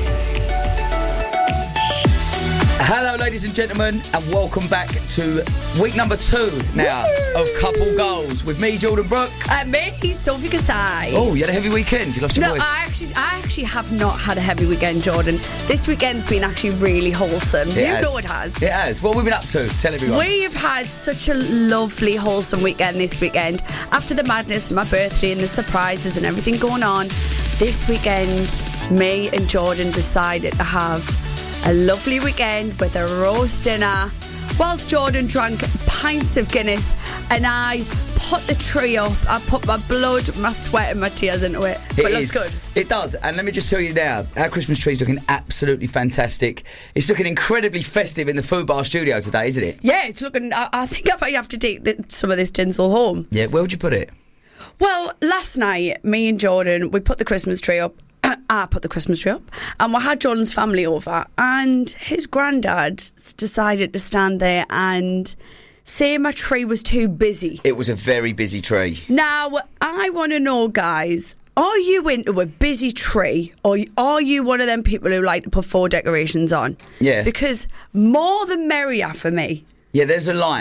Hello, ladies and gentlemen, and welcome back to week number two now Woo! Of Couple Goals with me, Jordan Brooke. And me, Sophie Kasai. Oh, you had a heavy weekend. You lost your no, voice. No, I actually, I actually have not had a heavy weekend, Jordan. This weekend's been actually really wholesome. It you has. know it has. It has. What have we been up to? Tell everyone. We've had such a lovely, wholesome weekend this weekend. After the madness, my birthday and the surprises and everything going on, this weekend, me and Jordan decided to have a lovely weekend with a roast dinner, whilst Jordan drank pints of Guinness and I put the tree up. I put my blood, my sweat and my tears into it. But it looks good. It does. And let me just tell you now, our Christmas tree's looking absolutely fantastic. It's looking incredibly festive in the Fubar studio today, isn't it? Yeah, it's looking... I, I think I might have to take the, some of this tinsel home. Yeah, where would you put it? Well, last night, me and Jordan, we put the Christmas tree up. I put the Christmas tree up and we had Jordan's family over and his granddad decided to stand there and say my tree was too busy. It was a very busy tree. Now, I want to know, guys, are you into a busy tree or are you one of them people who like to put four decorations on? Yeah. Because more the merrier for me. Yeah, there's a line.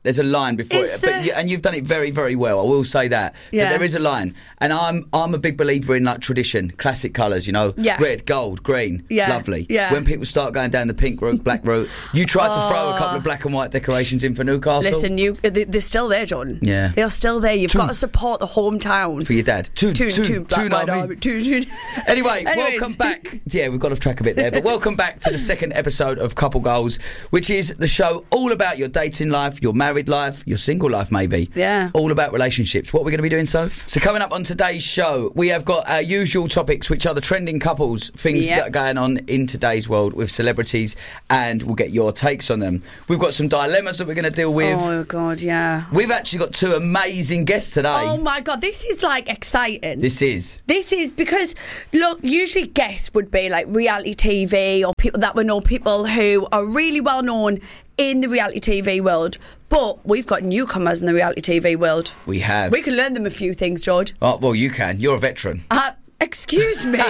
There's a line before Is it, but there? you, and you've done it very, very well. I will say that. Yeah. But there is a line, and I'm I'm a big believer in like tradition, classic colours. You know, Yeah. red, gold, green, Yeah. lovely. Yeah. When people start going down the pink route, black route, you tried to throw a Oh. couple of black and white decorations in for Newcastle. Listen, you they- they're still there, Jordan. Yeah. They are still there. You've got to support the hometown. for your dad. Two, Two, two, two, black, two, white, Nami. army, two, two. Anyway, Anyways. welcome back. Yeah, we've got off track a bit there, but welcome back to the second episode of Couple Goals, which is the show all about your dating life, your married life, your single life maybe. Yeah. All about relationships. What we're going to be doing, Soph? So coming up on today's show, we have got our usual topics, which are the trending couples, things Yep. that are going on in today's world with celebrities, and we'll get your takes on them. We've got some dilemmas that we're going to deal with. Oh God, yeah. We've actually got two amazing guests today. Oh my God, this is like exciting. This is. This is because, look, usually guests would be like reality T V or people that we know, people who are really well known in the reality T V world. But we've got newcomers in the reality T V world. We have. We can learn them a few things, George. Oh, well, you can. You're a veteran. Uh, excuse me,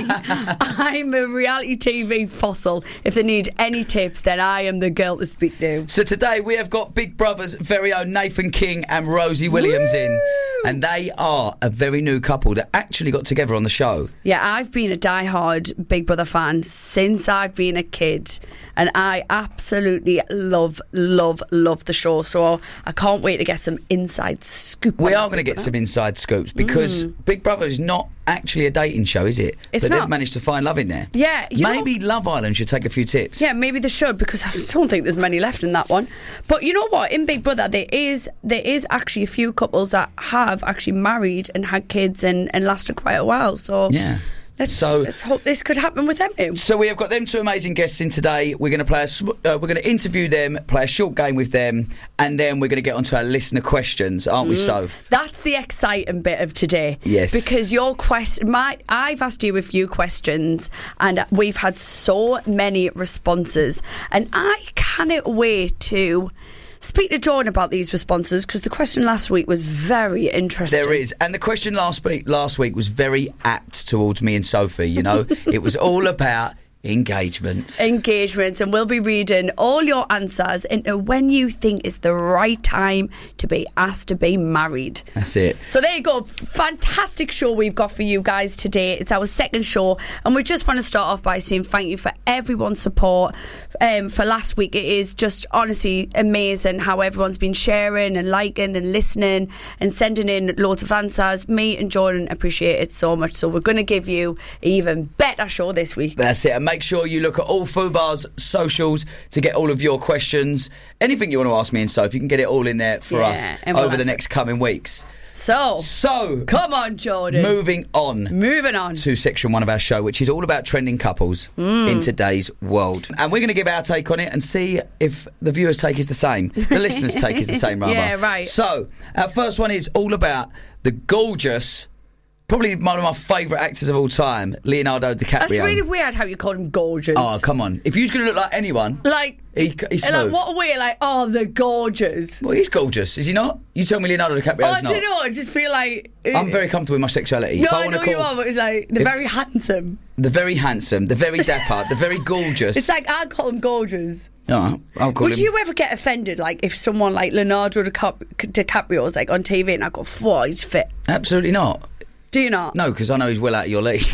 I'm a reality T V fossil. If they need any tips, then I am the girl to speak to. So today we have got Big Brother's very own Nathan King and Rosie Williams Woo! in. And they are a very new couple that actually got together on the show. Yeah, I've been a diehard Big Brother fan since I've been a kid. And I absolutely love, love, love the show. So I can't wait to get some inside scoop. We on are going to Big get Brother. some inside scoops because Mm. Big Brother is not actually a dating show, is it? It's but not. they've managed to find love in there. Yeah, you Maybe Love Island should take a few tips. Yeah, maybe they should, because I don't think there's many left in that one. But you know what? In Big Brother, there is there is actually a few couples that have actually married and had kids and, and lasted quite a while. So Yeah. let's So- let's hope this could happen with them too. So we have got them two amazing guests in today. We're going to play a, sm- uh, we're going to interview them, play a short game with them, and then we're going to get onto our listener questions, aren't we, Mm. Soph? That's the exciting bit of today. Yes. Because your question, my, I've asked you a few questions, and we've had so many responses, and I cannot wait to speak to Jordan about these responses, because the question last week was very interesting. There is, and the question last week last week was very apt towards me and Sophie. You know, it was all about engagements. Engagements, and we'll be reading all your answers into when you think is the right time to be asked to be married. That's it. So there you go. Fantastic show we've got for you guys today. It's our second show, and we just want to start off by saying thank you for everyone's support um, for last week. It is just honestly amazing how everyone's been sharing and liking and listening and sending in loads of answers. Me and Jordan appreciate it so much, so we're going to give you an even better show this week. That's it. And make sure you look at all Fubar's socials to get all of your questions. Anything you want to ask me and Soph, you can get it all in there for Yeah, us and we'll over the answer. next coming weeks. So, So, come on, Jordan. moving on. Moving on. To section one of our show, which is all about trending couples Mm. in today's world. And we're going to give our take on it and see if the viewers' take is the same. The listeners' take is the same, rather. Yeah, right. So, our first one is all about the gorgeous, probably one of my favourite actors of all time, Leonardo DiCaprio. That's really weird how you call him gorgeous. Oh, come on. If you was going to look like anyone, Like, he, he's and like, smooth. what a way, like, oh, the gorgeous. Well, he's gorgeous, is he not? You tell me Leonardo DiCaprio Oh, is do not. you know? I just feel like. I'm very comfortable with my sexuality. No, If I I wanna know call you are, but it's like the if- very handsome. the very handsome, the very dapper, the very gorgeous. It's like I call him gorgeous. No, I'll call Would him. you ever get offended, like if someone like Leonardo DiCap- DiCaprio was like on T V and I go, "Whoa, he's fit"? Absolutely not. Do you not? No, because I know he's well out of your league.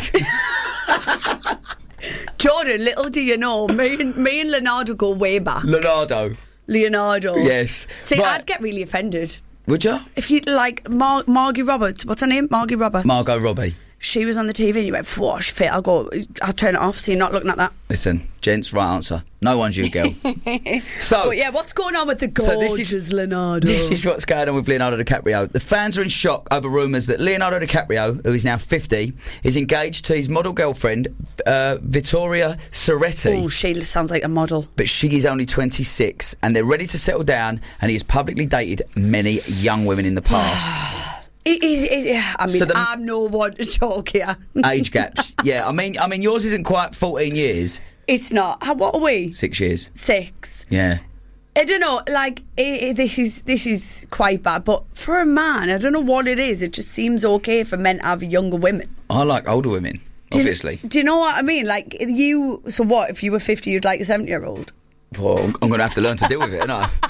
Jordan, little do you know, me and me and Leonardo go way back. Leonardo. Leonardo. Yes. See, Right. I'd get really offended Would you? if you like Mar- Margie Roberts. What's her name? Margie Roberts. Margot Robbie. She was on the T V and you went, "Whoa, she's fit." I'll go. I'll turn it off. So you're not looking at that. Listen, gents, right answer. No one's you, girl. So, But yeah, what's going on with the So gorgeous this is- Leonardo? this is what's going on with Leonardo DiCaprio. The fans are in shock over rumours that Leonardo DiCaprio, who is now fifty, is engaged to his model girlfriend, uh, Vittoria Soretti. Oh, she sounds like a model. But she is only twenty-six, and they're ready to settle down, and he has publicly dated many young women in the past. It is. It, I mean, So the- I'm no one to talk here. Age gaps. Yeah, I mean, I mean, yours isn't quite fourteen years. It's not. How, what are we? Six years. Six. Yeah. I don't know. Like it, it- this is this is quite bad. But for a man, I don't know what it is. It just seems okay for men to have younger women. I like older women, Do you- obviously. Do you know what I mean? Like you. So what? If you were fifty, you'd like a seventy-year-old. Well, I'm going to have to learn to deal with it, aren't I?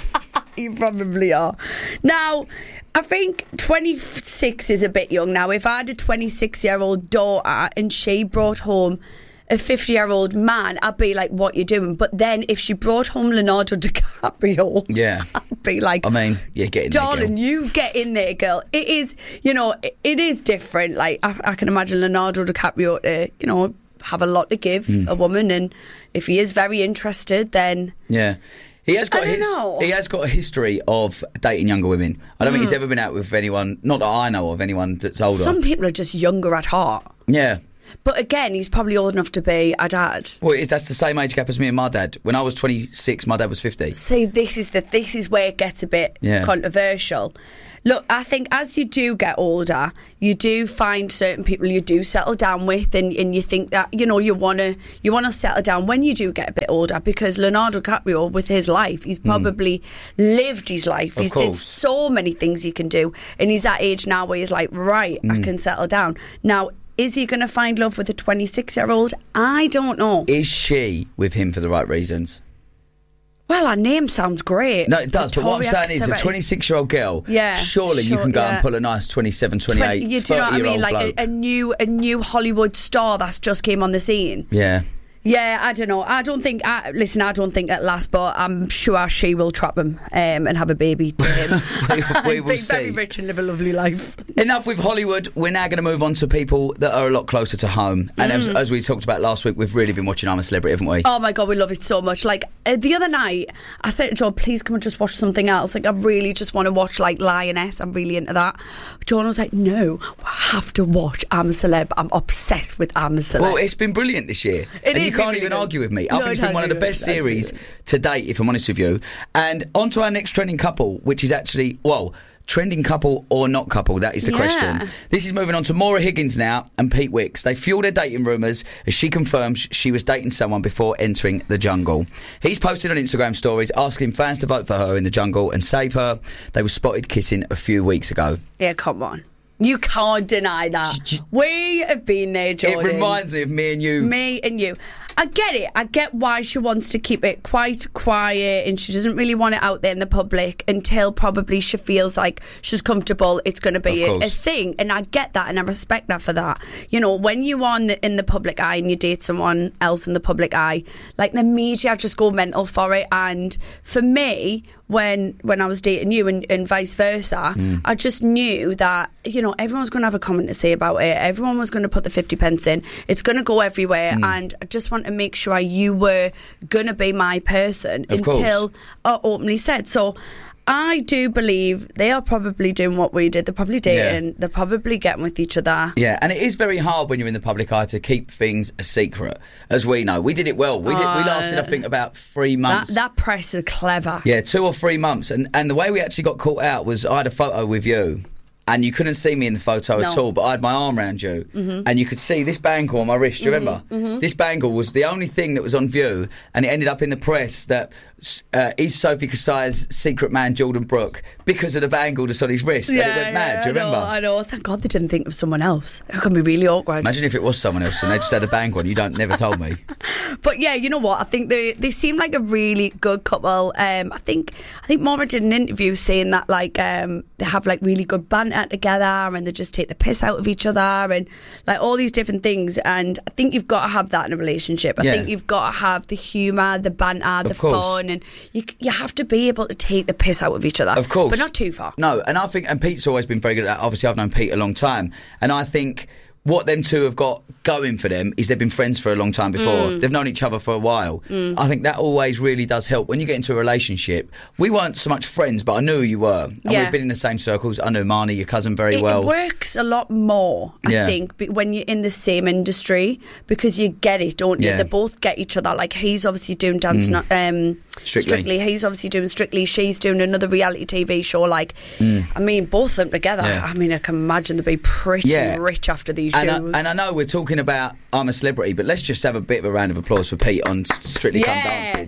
You probably are. Now, I think twenty-six is a bit young now. If I had a twenty-six-year-old daughter and she brought home a fifty-year-old man, I'd be like, what you doing? But then if she brought home Leonardo DiCaprio, yeah, I'd be like, I mean, yeah, get in there, darling, girl. you get in there, girl. It is, you know, it, it is different. Like, I, I can imagine Leonardo DiCaprio to, you know, have a lot to give Mm. a woman, and if he is very interested, then Yeah. He has got I don't his, know. he has got a history of dating younger women. I don't think he's Mm. ever been out with anyone, not that I know of, anyone that's older. some people are just younger at heart. Yeah. But again, he's probably old enough to be a dad. Well, it is, that's the same age gap as me and my dad. When I was twenty-six, my dad was fifty. See, this is the this is where it gets a bit Yeah. controversial. Look, I think as you do get older, you do find certain people you do settle down with, and, and you think that, you know, you wanna you wanna settle down when you do get a bit older, because Leonardo DiCaprio, with his life, he's probably lived his life. Of he's did course. so many things he can do, and he's at age now where he's like, right, I Mm. can settle down now. Is he going to find love with a twenty-six-year-old? I don't know. Is she with him for the right reasons? Well, her name sounds great. No, it does, but what I'm Victoria saying is a Cassavette. twenty-six-year-old girl, Yeah, surely you sure, can go yeah. and pull a nice twenty-seven, twenty-eight, Twen- you do know what I mean? thirty-year-old Like bloke. a, a new, a new Hollywood star that's just came on the scene. Yeah. Yeah, I don't know. I don't think. I, listen, I don't think at last, but I'm sure she will trap him um, and have a baby to him. we, we will Be see. very rich and live a lovely life. Enough with Hollywood. We're now going to move on to people that are a lot closer to home. And as, Mm. as we talked about last week, we've really been watching I'm a Celebrity, haven't we? Oh my god, we love it so much. Like uh, the other night, I said to John, "Please come and just watch something else." Like I really just want to watch like Lioness. I'm really into that. John was like, "No, I have to watch I'm a Celeb. I'm obsessed with I'm a Celeb." Well, it's been brilliant this year. It and is you can't really even good. argue with me. I No, think it's it been has one of the been best good. series to date, if I'm honest with you. And on to our next trending couple, which is actually, well, trending couple or not couple, that is the Yeah. question. This is moving on to Maura Higgins now and Pete Wicks. They fuel their dating rumours as she confirms she was dating someone before entering the jungle. He's posted on Instagram stories asking fans to vote for her in the jungle and save her. They were spotted kissing a few weeks ago. Yeah, come on. You can't deny that. We have been there, Jordan. It reminds me of me and you. Me and you. I get it. I get why she wants to keep it quite quiet and she doesn't really want it out there in the public until probably she feels like she's comfortable. It's going to be Of a, a course. thing. And I get that and I respect that for that. You know, when you are in the, in the public eye and you date someone else in the public eye, like the media just go mental for it. And for me, when when I was dating you and, and vice versa, Mm. I just knew that, you know, everyone's going to have a comment to say about it. Everyone was going to put the fifty pence in. It's going to go everywhere. Mm. And I just want to make sure you were going to be my person Of course. until I openly said. So I do believe they are probably doing what we did. They're probably dating. Yeah. They're probably getting with each other. Yeah, and it is very hard when you're in the public eye to keep things a secret, as we know. We did it well. We did. We Uh, lasted, I think, about three That, months. that press is clever. Yeah, two or three months. And and the way we actually got caught out was I had a photo with you. And you couldn't see me in the photo at No. all, but I had my arm around you. Mhm. And you could see this bangle on my wrist. Do you Mhm, remember? mhm. This bangle was the only thing that was on view. And it ended up in the press that uh, is Sophie Kasai's secret man Jordan Brooke because of the bangle that's on his wrist. and it went mad. Do you I remember? Know, I know. Thank God they didn't think of someone else. It could be really awkward. Imagine if it was someone else and they just had a bangle and you don't never told me. But yeah, you know what? I think they they seem like a really good couple. Um, I think I think Maura did an interview saying that like um, they have like really good banter together and they just take the piss out of each other and like all these different things. And I think you've got to have that in a relationship. I Yeah. think you've got to have the humour, the banter, the Of course. fun, and you you have to be able to take the piss out of each other. Of course. but not too far. No, and I think, and Pete's always been very good at that. Obviously, I've known Pete a long time. And I think what them two have got going for them is they've been friends for a long time before. Mm. They've known each other for a while. Mm. I think that always really does help. When you get into a relationship, we weren't so much friends, but I knew who you were. And Yeah. we've been in the same circles. I know Marnie, your cousin, very It well. works a lot more, I Yeah. think, be- when you're in the same industry because you get it, don't you? Yeah. They both get each other. Like he's obviously doing dance, Mm. no- um, Strictly. Strictly. He's obviously doing Strictly. She's doing another reality T V show. Like, Mm. I mean, both of them together. Yeah. I mean, I can imagine they'd be pretty Yeah. rich after these And I, shows. and I know we're talking about I'm a Celebrity, but let's just have a bit of a round of applause for Pete on Strictly Come Yeah. Dancing.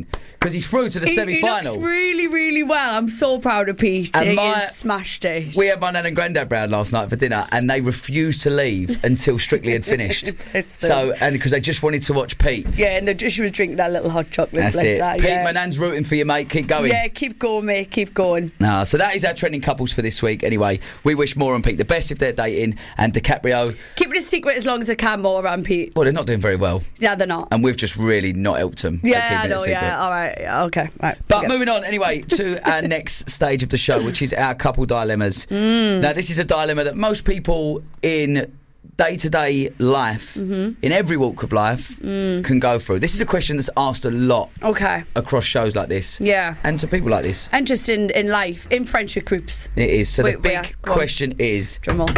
because he's through to the He, he semi-final. looks really, really well. I'm so proud of Pete. And He my- has smashed it. We had my nan and granddad round last night for dinner, and they refused to leave until Strictly had finished. So, and because they just wanted to watch Pete. Yeah, and the, she was drinking that little hot chocolate. That's bless it. her, Pete, yeah. my nan's rooting for you, mate. Keep going. Yeah, keep going, mate. Keep going. No, so that is our trending couples for this week. Anyway, we wish Maura and Pete the best if they're dating, and DiCaprio. Keep it a secret as long as I can, Maura and Pete. Well, they're not doing very well, Yeah, they're not. and we've just really not helped them. by Yeah, keeping I it a know. secret. Yeah, all right. Yeah, okay, right. But forget it. moving on, anyway, to our next stage of the show, which is our couple dilemmas. Mm. Now, this is a dilemma that most people in day-to-day life, Mhm. in every walk of life, Mm. can go through. This is a question that's asked a lot Okay. across shows like this. Yeah. And to people like this. And just in, in life, in friendship groups. It is. So We- the we big ask- go on. question is... Drum roll.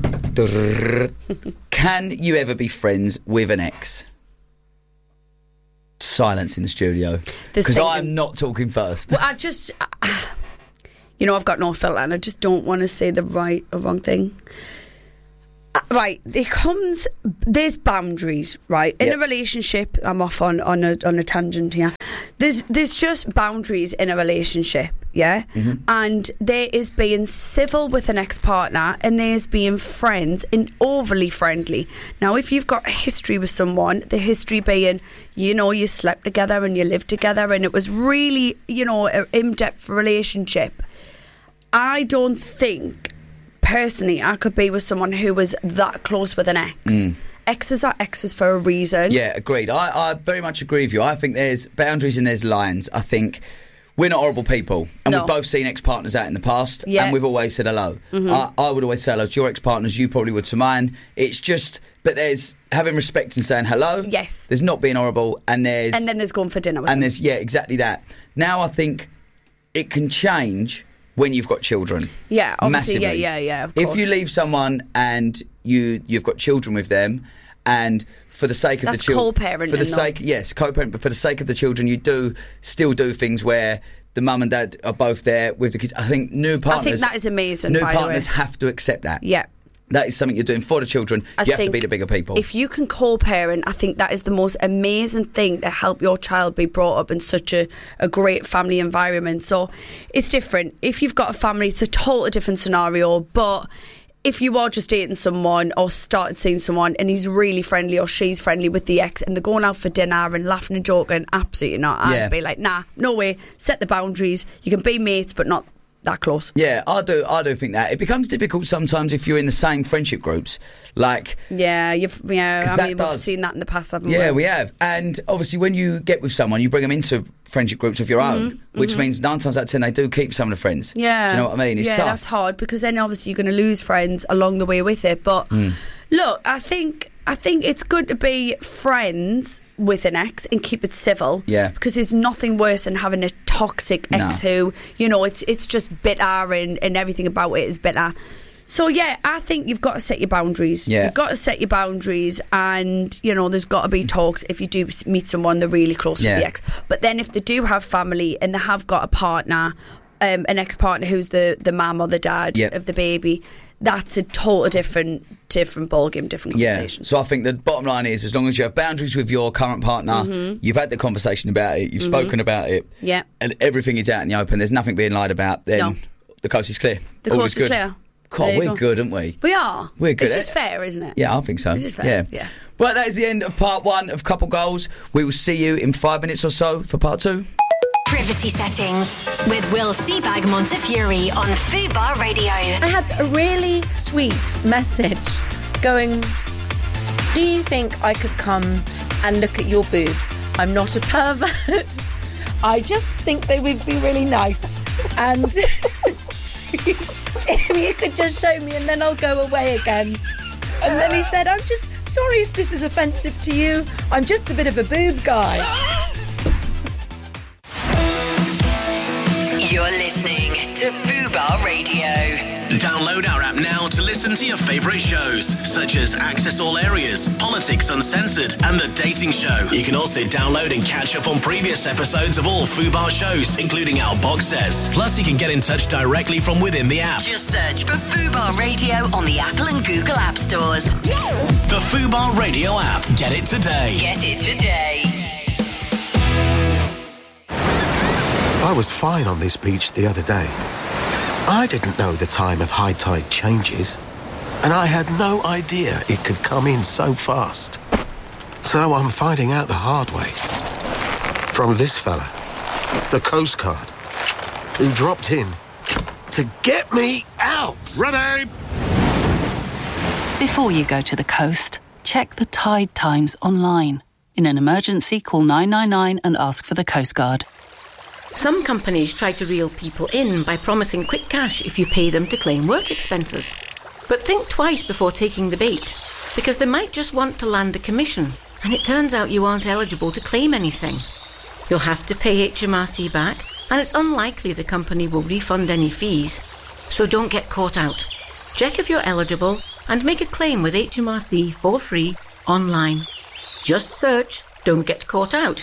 Can you ever be friends with an ex? Silence in the studio. There's Because thinking- I'm not talking first. Well, I just, you know, I've got no filter, and I just don't want to say the right or wrong thing. Uh, Right, there comes there's boundaries, right? In Yep. a relationship, I'm off on, on a on a tangent here. There's there's just boundaries in a relationship, yeah? Mhm. And there is being civil with an ex-partner, and there's being friends and overly friendly. Now, if you've got a history with someone, the history being, you know, you slept together and you lived together and it was really, you know, an in-depth relationship, I don't think personally I could be with someone who was that close with an ex. Mm. Exes are exes for a reason. Yeah, agreed. I, I very much agree with you. I think there's boundaries and there's lines. I think we're not horrible people. And No. we've both seen ex-partners out in the past. Yeah. And we've always said hello. Mhm. I, I would always say hello to your ex-partners. You probably would to mine. It's just... But there's having respect and saying hello. Yes. There's not being horrible. And there's... And then there's going for dinner with And them. there's... Yeah, exactly that. Now I think it can change when you've got children. Yeah, obviously, Massively. yeah, yeah, yeah, of If course. you leave someone and you you've got children with them, and for the sake of That's the children, co-parenting, for the though. sake, yes, co-parent, but for the sake of the children, you do still do things where the mum and dad are both there with the kids. I think new partners. I think that is amazing, New by the way. partners have to accept that. Yeah. That is something you're doing for the children. I you have to think be the bigger people. If you can co-parent, I think that is the most amazing thing to help your child be brought up in such a, a great family environment. So it's different. If you've got a family, it's a totally different scenario. But if you are just dating someone or started seeing someone and he's really friendly or she's friendly with the ex and they're going out for dinner and laughing and joking, absolutely not. I'd Yeah. be like, nah, no way. Set the boundaries. You can be mates, but not that close. Yeah, I do. I do think that it becomes difficult sometimes if you're in the same friendship groups. Like, Yeah, you've yeah. 'Cause I that mean, we've does- seen that in the past, haven't yeah, we? we have. And obviously, when you get with someone, you bring them into friendship groups of your own, Mhm, which mhm. means nine times out of ten they do keep some of the friends. Yeah. Do you know what I mean? It's yeah, tough. that's hard because then obviously you're going to lose friends along the way with it. But Mm. look, I think I think it's good to be friends with an ex and keep it civil. Yeah. Because there's nothing worse than having a toxic ex No. who, you know, it's it's just bitter and, and everything about it is bitter. So yeah, I think you've got to set your boundaries. Yeah. You've got to set your boundaries, and you know, there's got to be talks if you do s- meet someone they're really close Yeah. with the ex. But then if they do have family and they have got a partner, um, an ex-partner who's the the mum or the dad Yep. of the baby, that's a total different different ballgame, different Yeah, conversation. so I think the bottom line is as long as you have boundaries with your current partner, Mhm. you've had the conversation about it, you've Mhm. spoken about it, Yeah. and everything is out in the open, there's nothing being lied about, then No. the coast is clear. The All coast is good. clear. God, There you we're go. good, aren't we? We are. We're good. It's just fair, isn't it? Yeah, I think so. It's just fair. Yeah. Yeah. Well, that is the end of part one of Couple Goals. We will see you in five minutes or so for part two. Privacy settings with Will Seabag Montefiore on Fubar Radio. I had a really sweet message going, do you think I could come and look at your boobs? I'm not a pervert. I just think they would be really nice. And if you could just show me and then I'll go away again. And then he said, I'm just sorry if this is offensive to you. I'm just a bit of a boob guy. You're listening to Fubar Radio. Download our app now to listen to your favourite shows, such as Access All Areas, Politics Uncensored, and The Dating Show. You can also download and catch up on previous episodes of all Fubar shows, including our box sets. Plus, you can get in touch directly from within the app. Just search for Fubar Radio on the Apple and Google App Stores. The Fubar Radio app. Get it today. Get it today. was fine on this beach the other day. I didn't know the time of high tide changes, and I had no idea it could come in so fast. So I'm finding out the hard way. From this fella, the Coast Guard, who dropped in to get me out. Ready! Before you go to the coast, check the tide times online. In an emergency, call nine nine nine and ask for the Coast Guard. Some companies try to reel people in by promising quick cash if you pay them to claim work expenses. But think twice before taking the bait, because they might just want to land a commission, and it turns out you aren't eligible to claim anything. You'll have to pay H M R C back, and it's unlikely the company will refund any fees. So don't get caught out. Check if you're eligible and make a claim with H M R C for free online. Just search Don't Get Caught Out.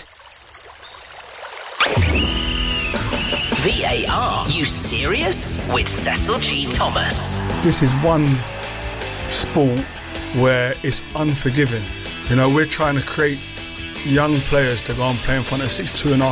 V A R, you serious? With Cecil G. Thomas. This is one sport where it's unforgiving. You know, we're trying to create young players to go and play in front of sixty-two and a half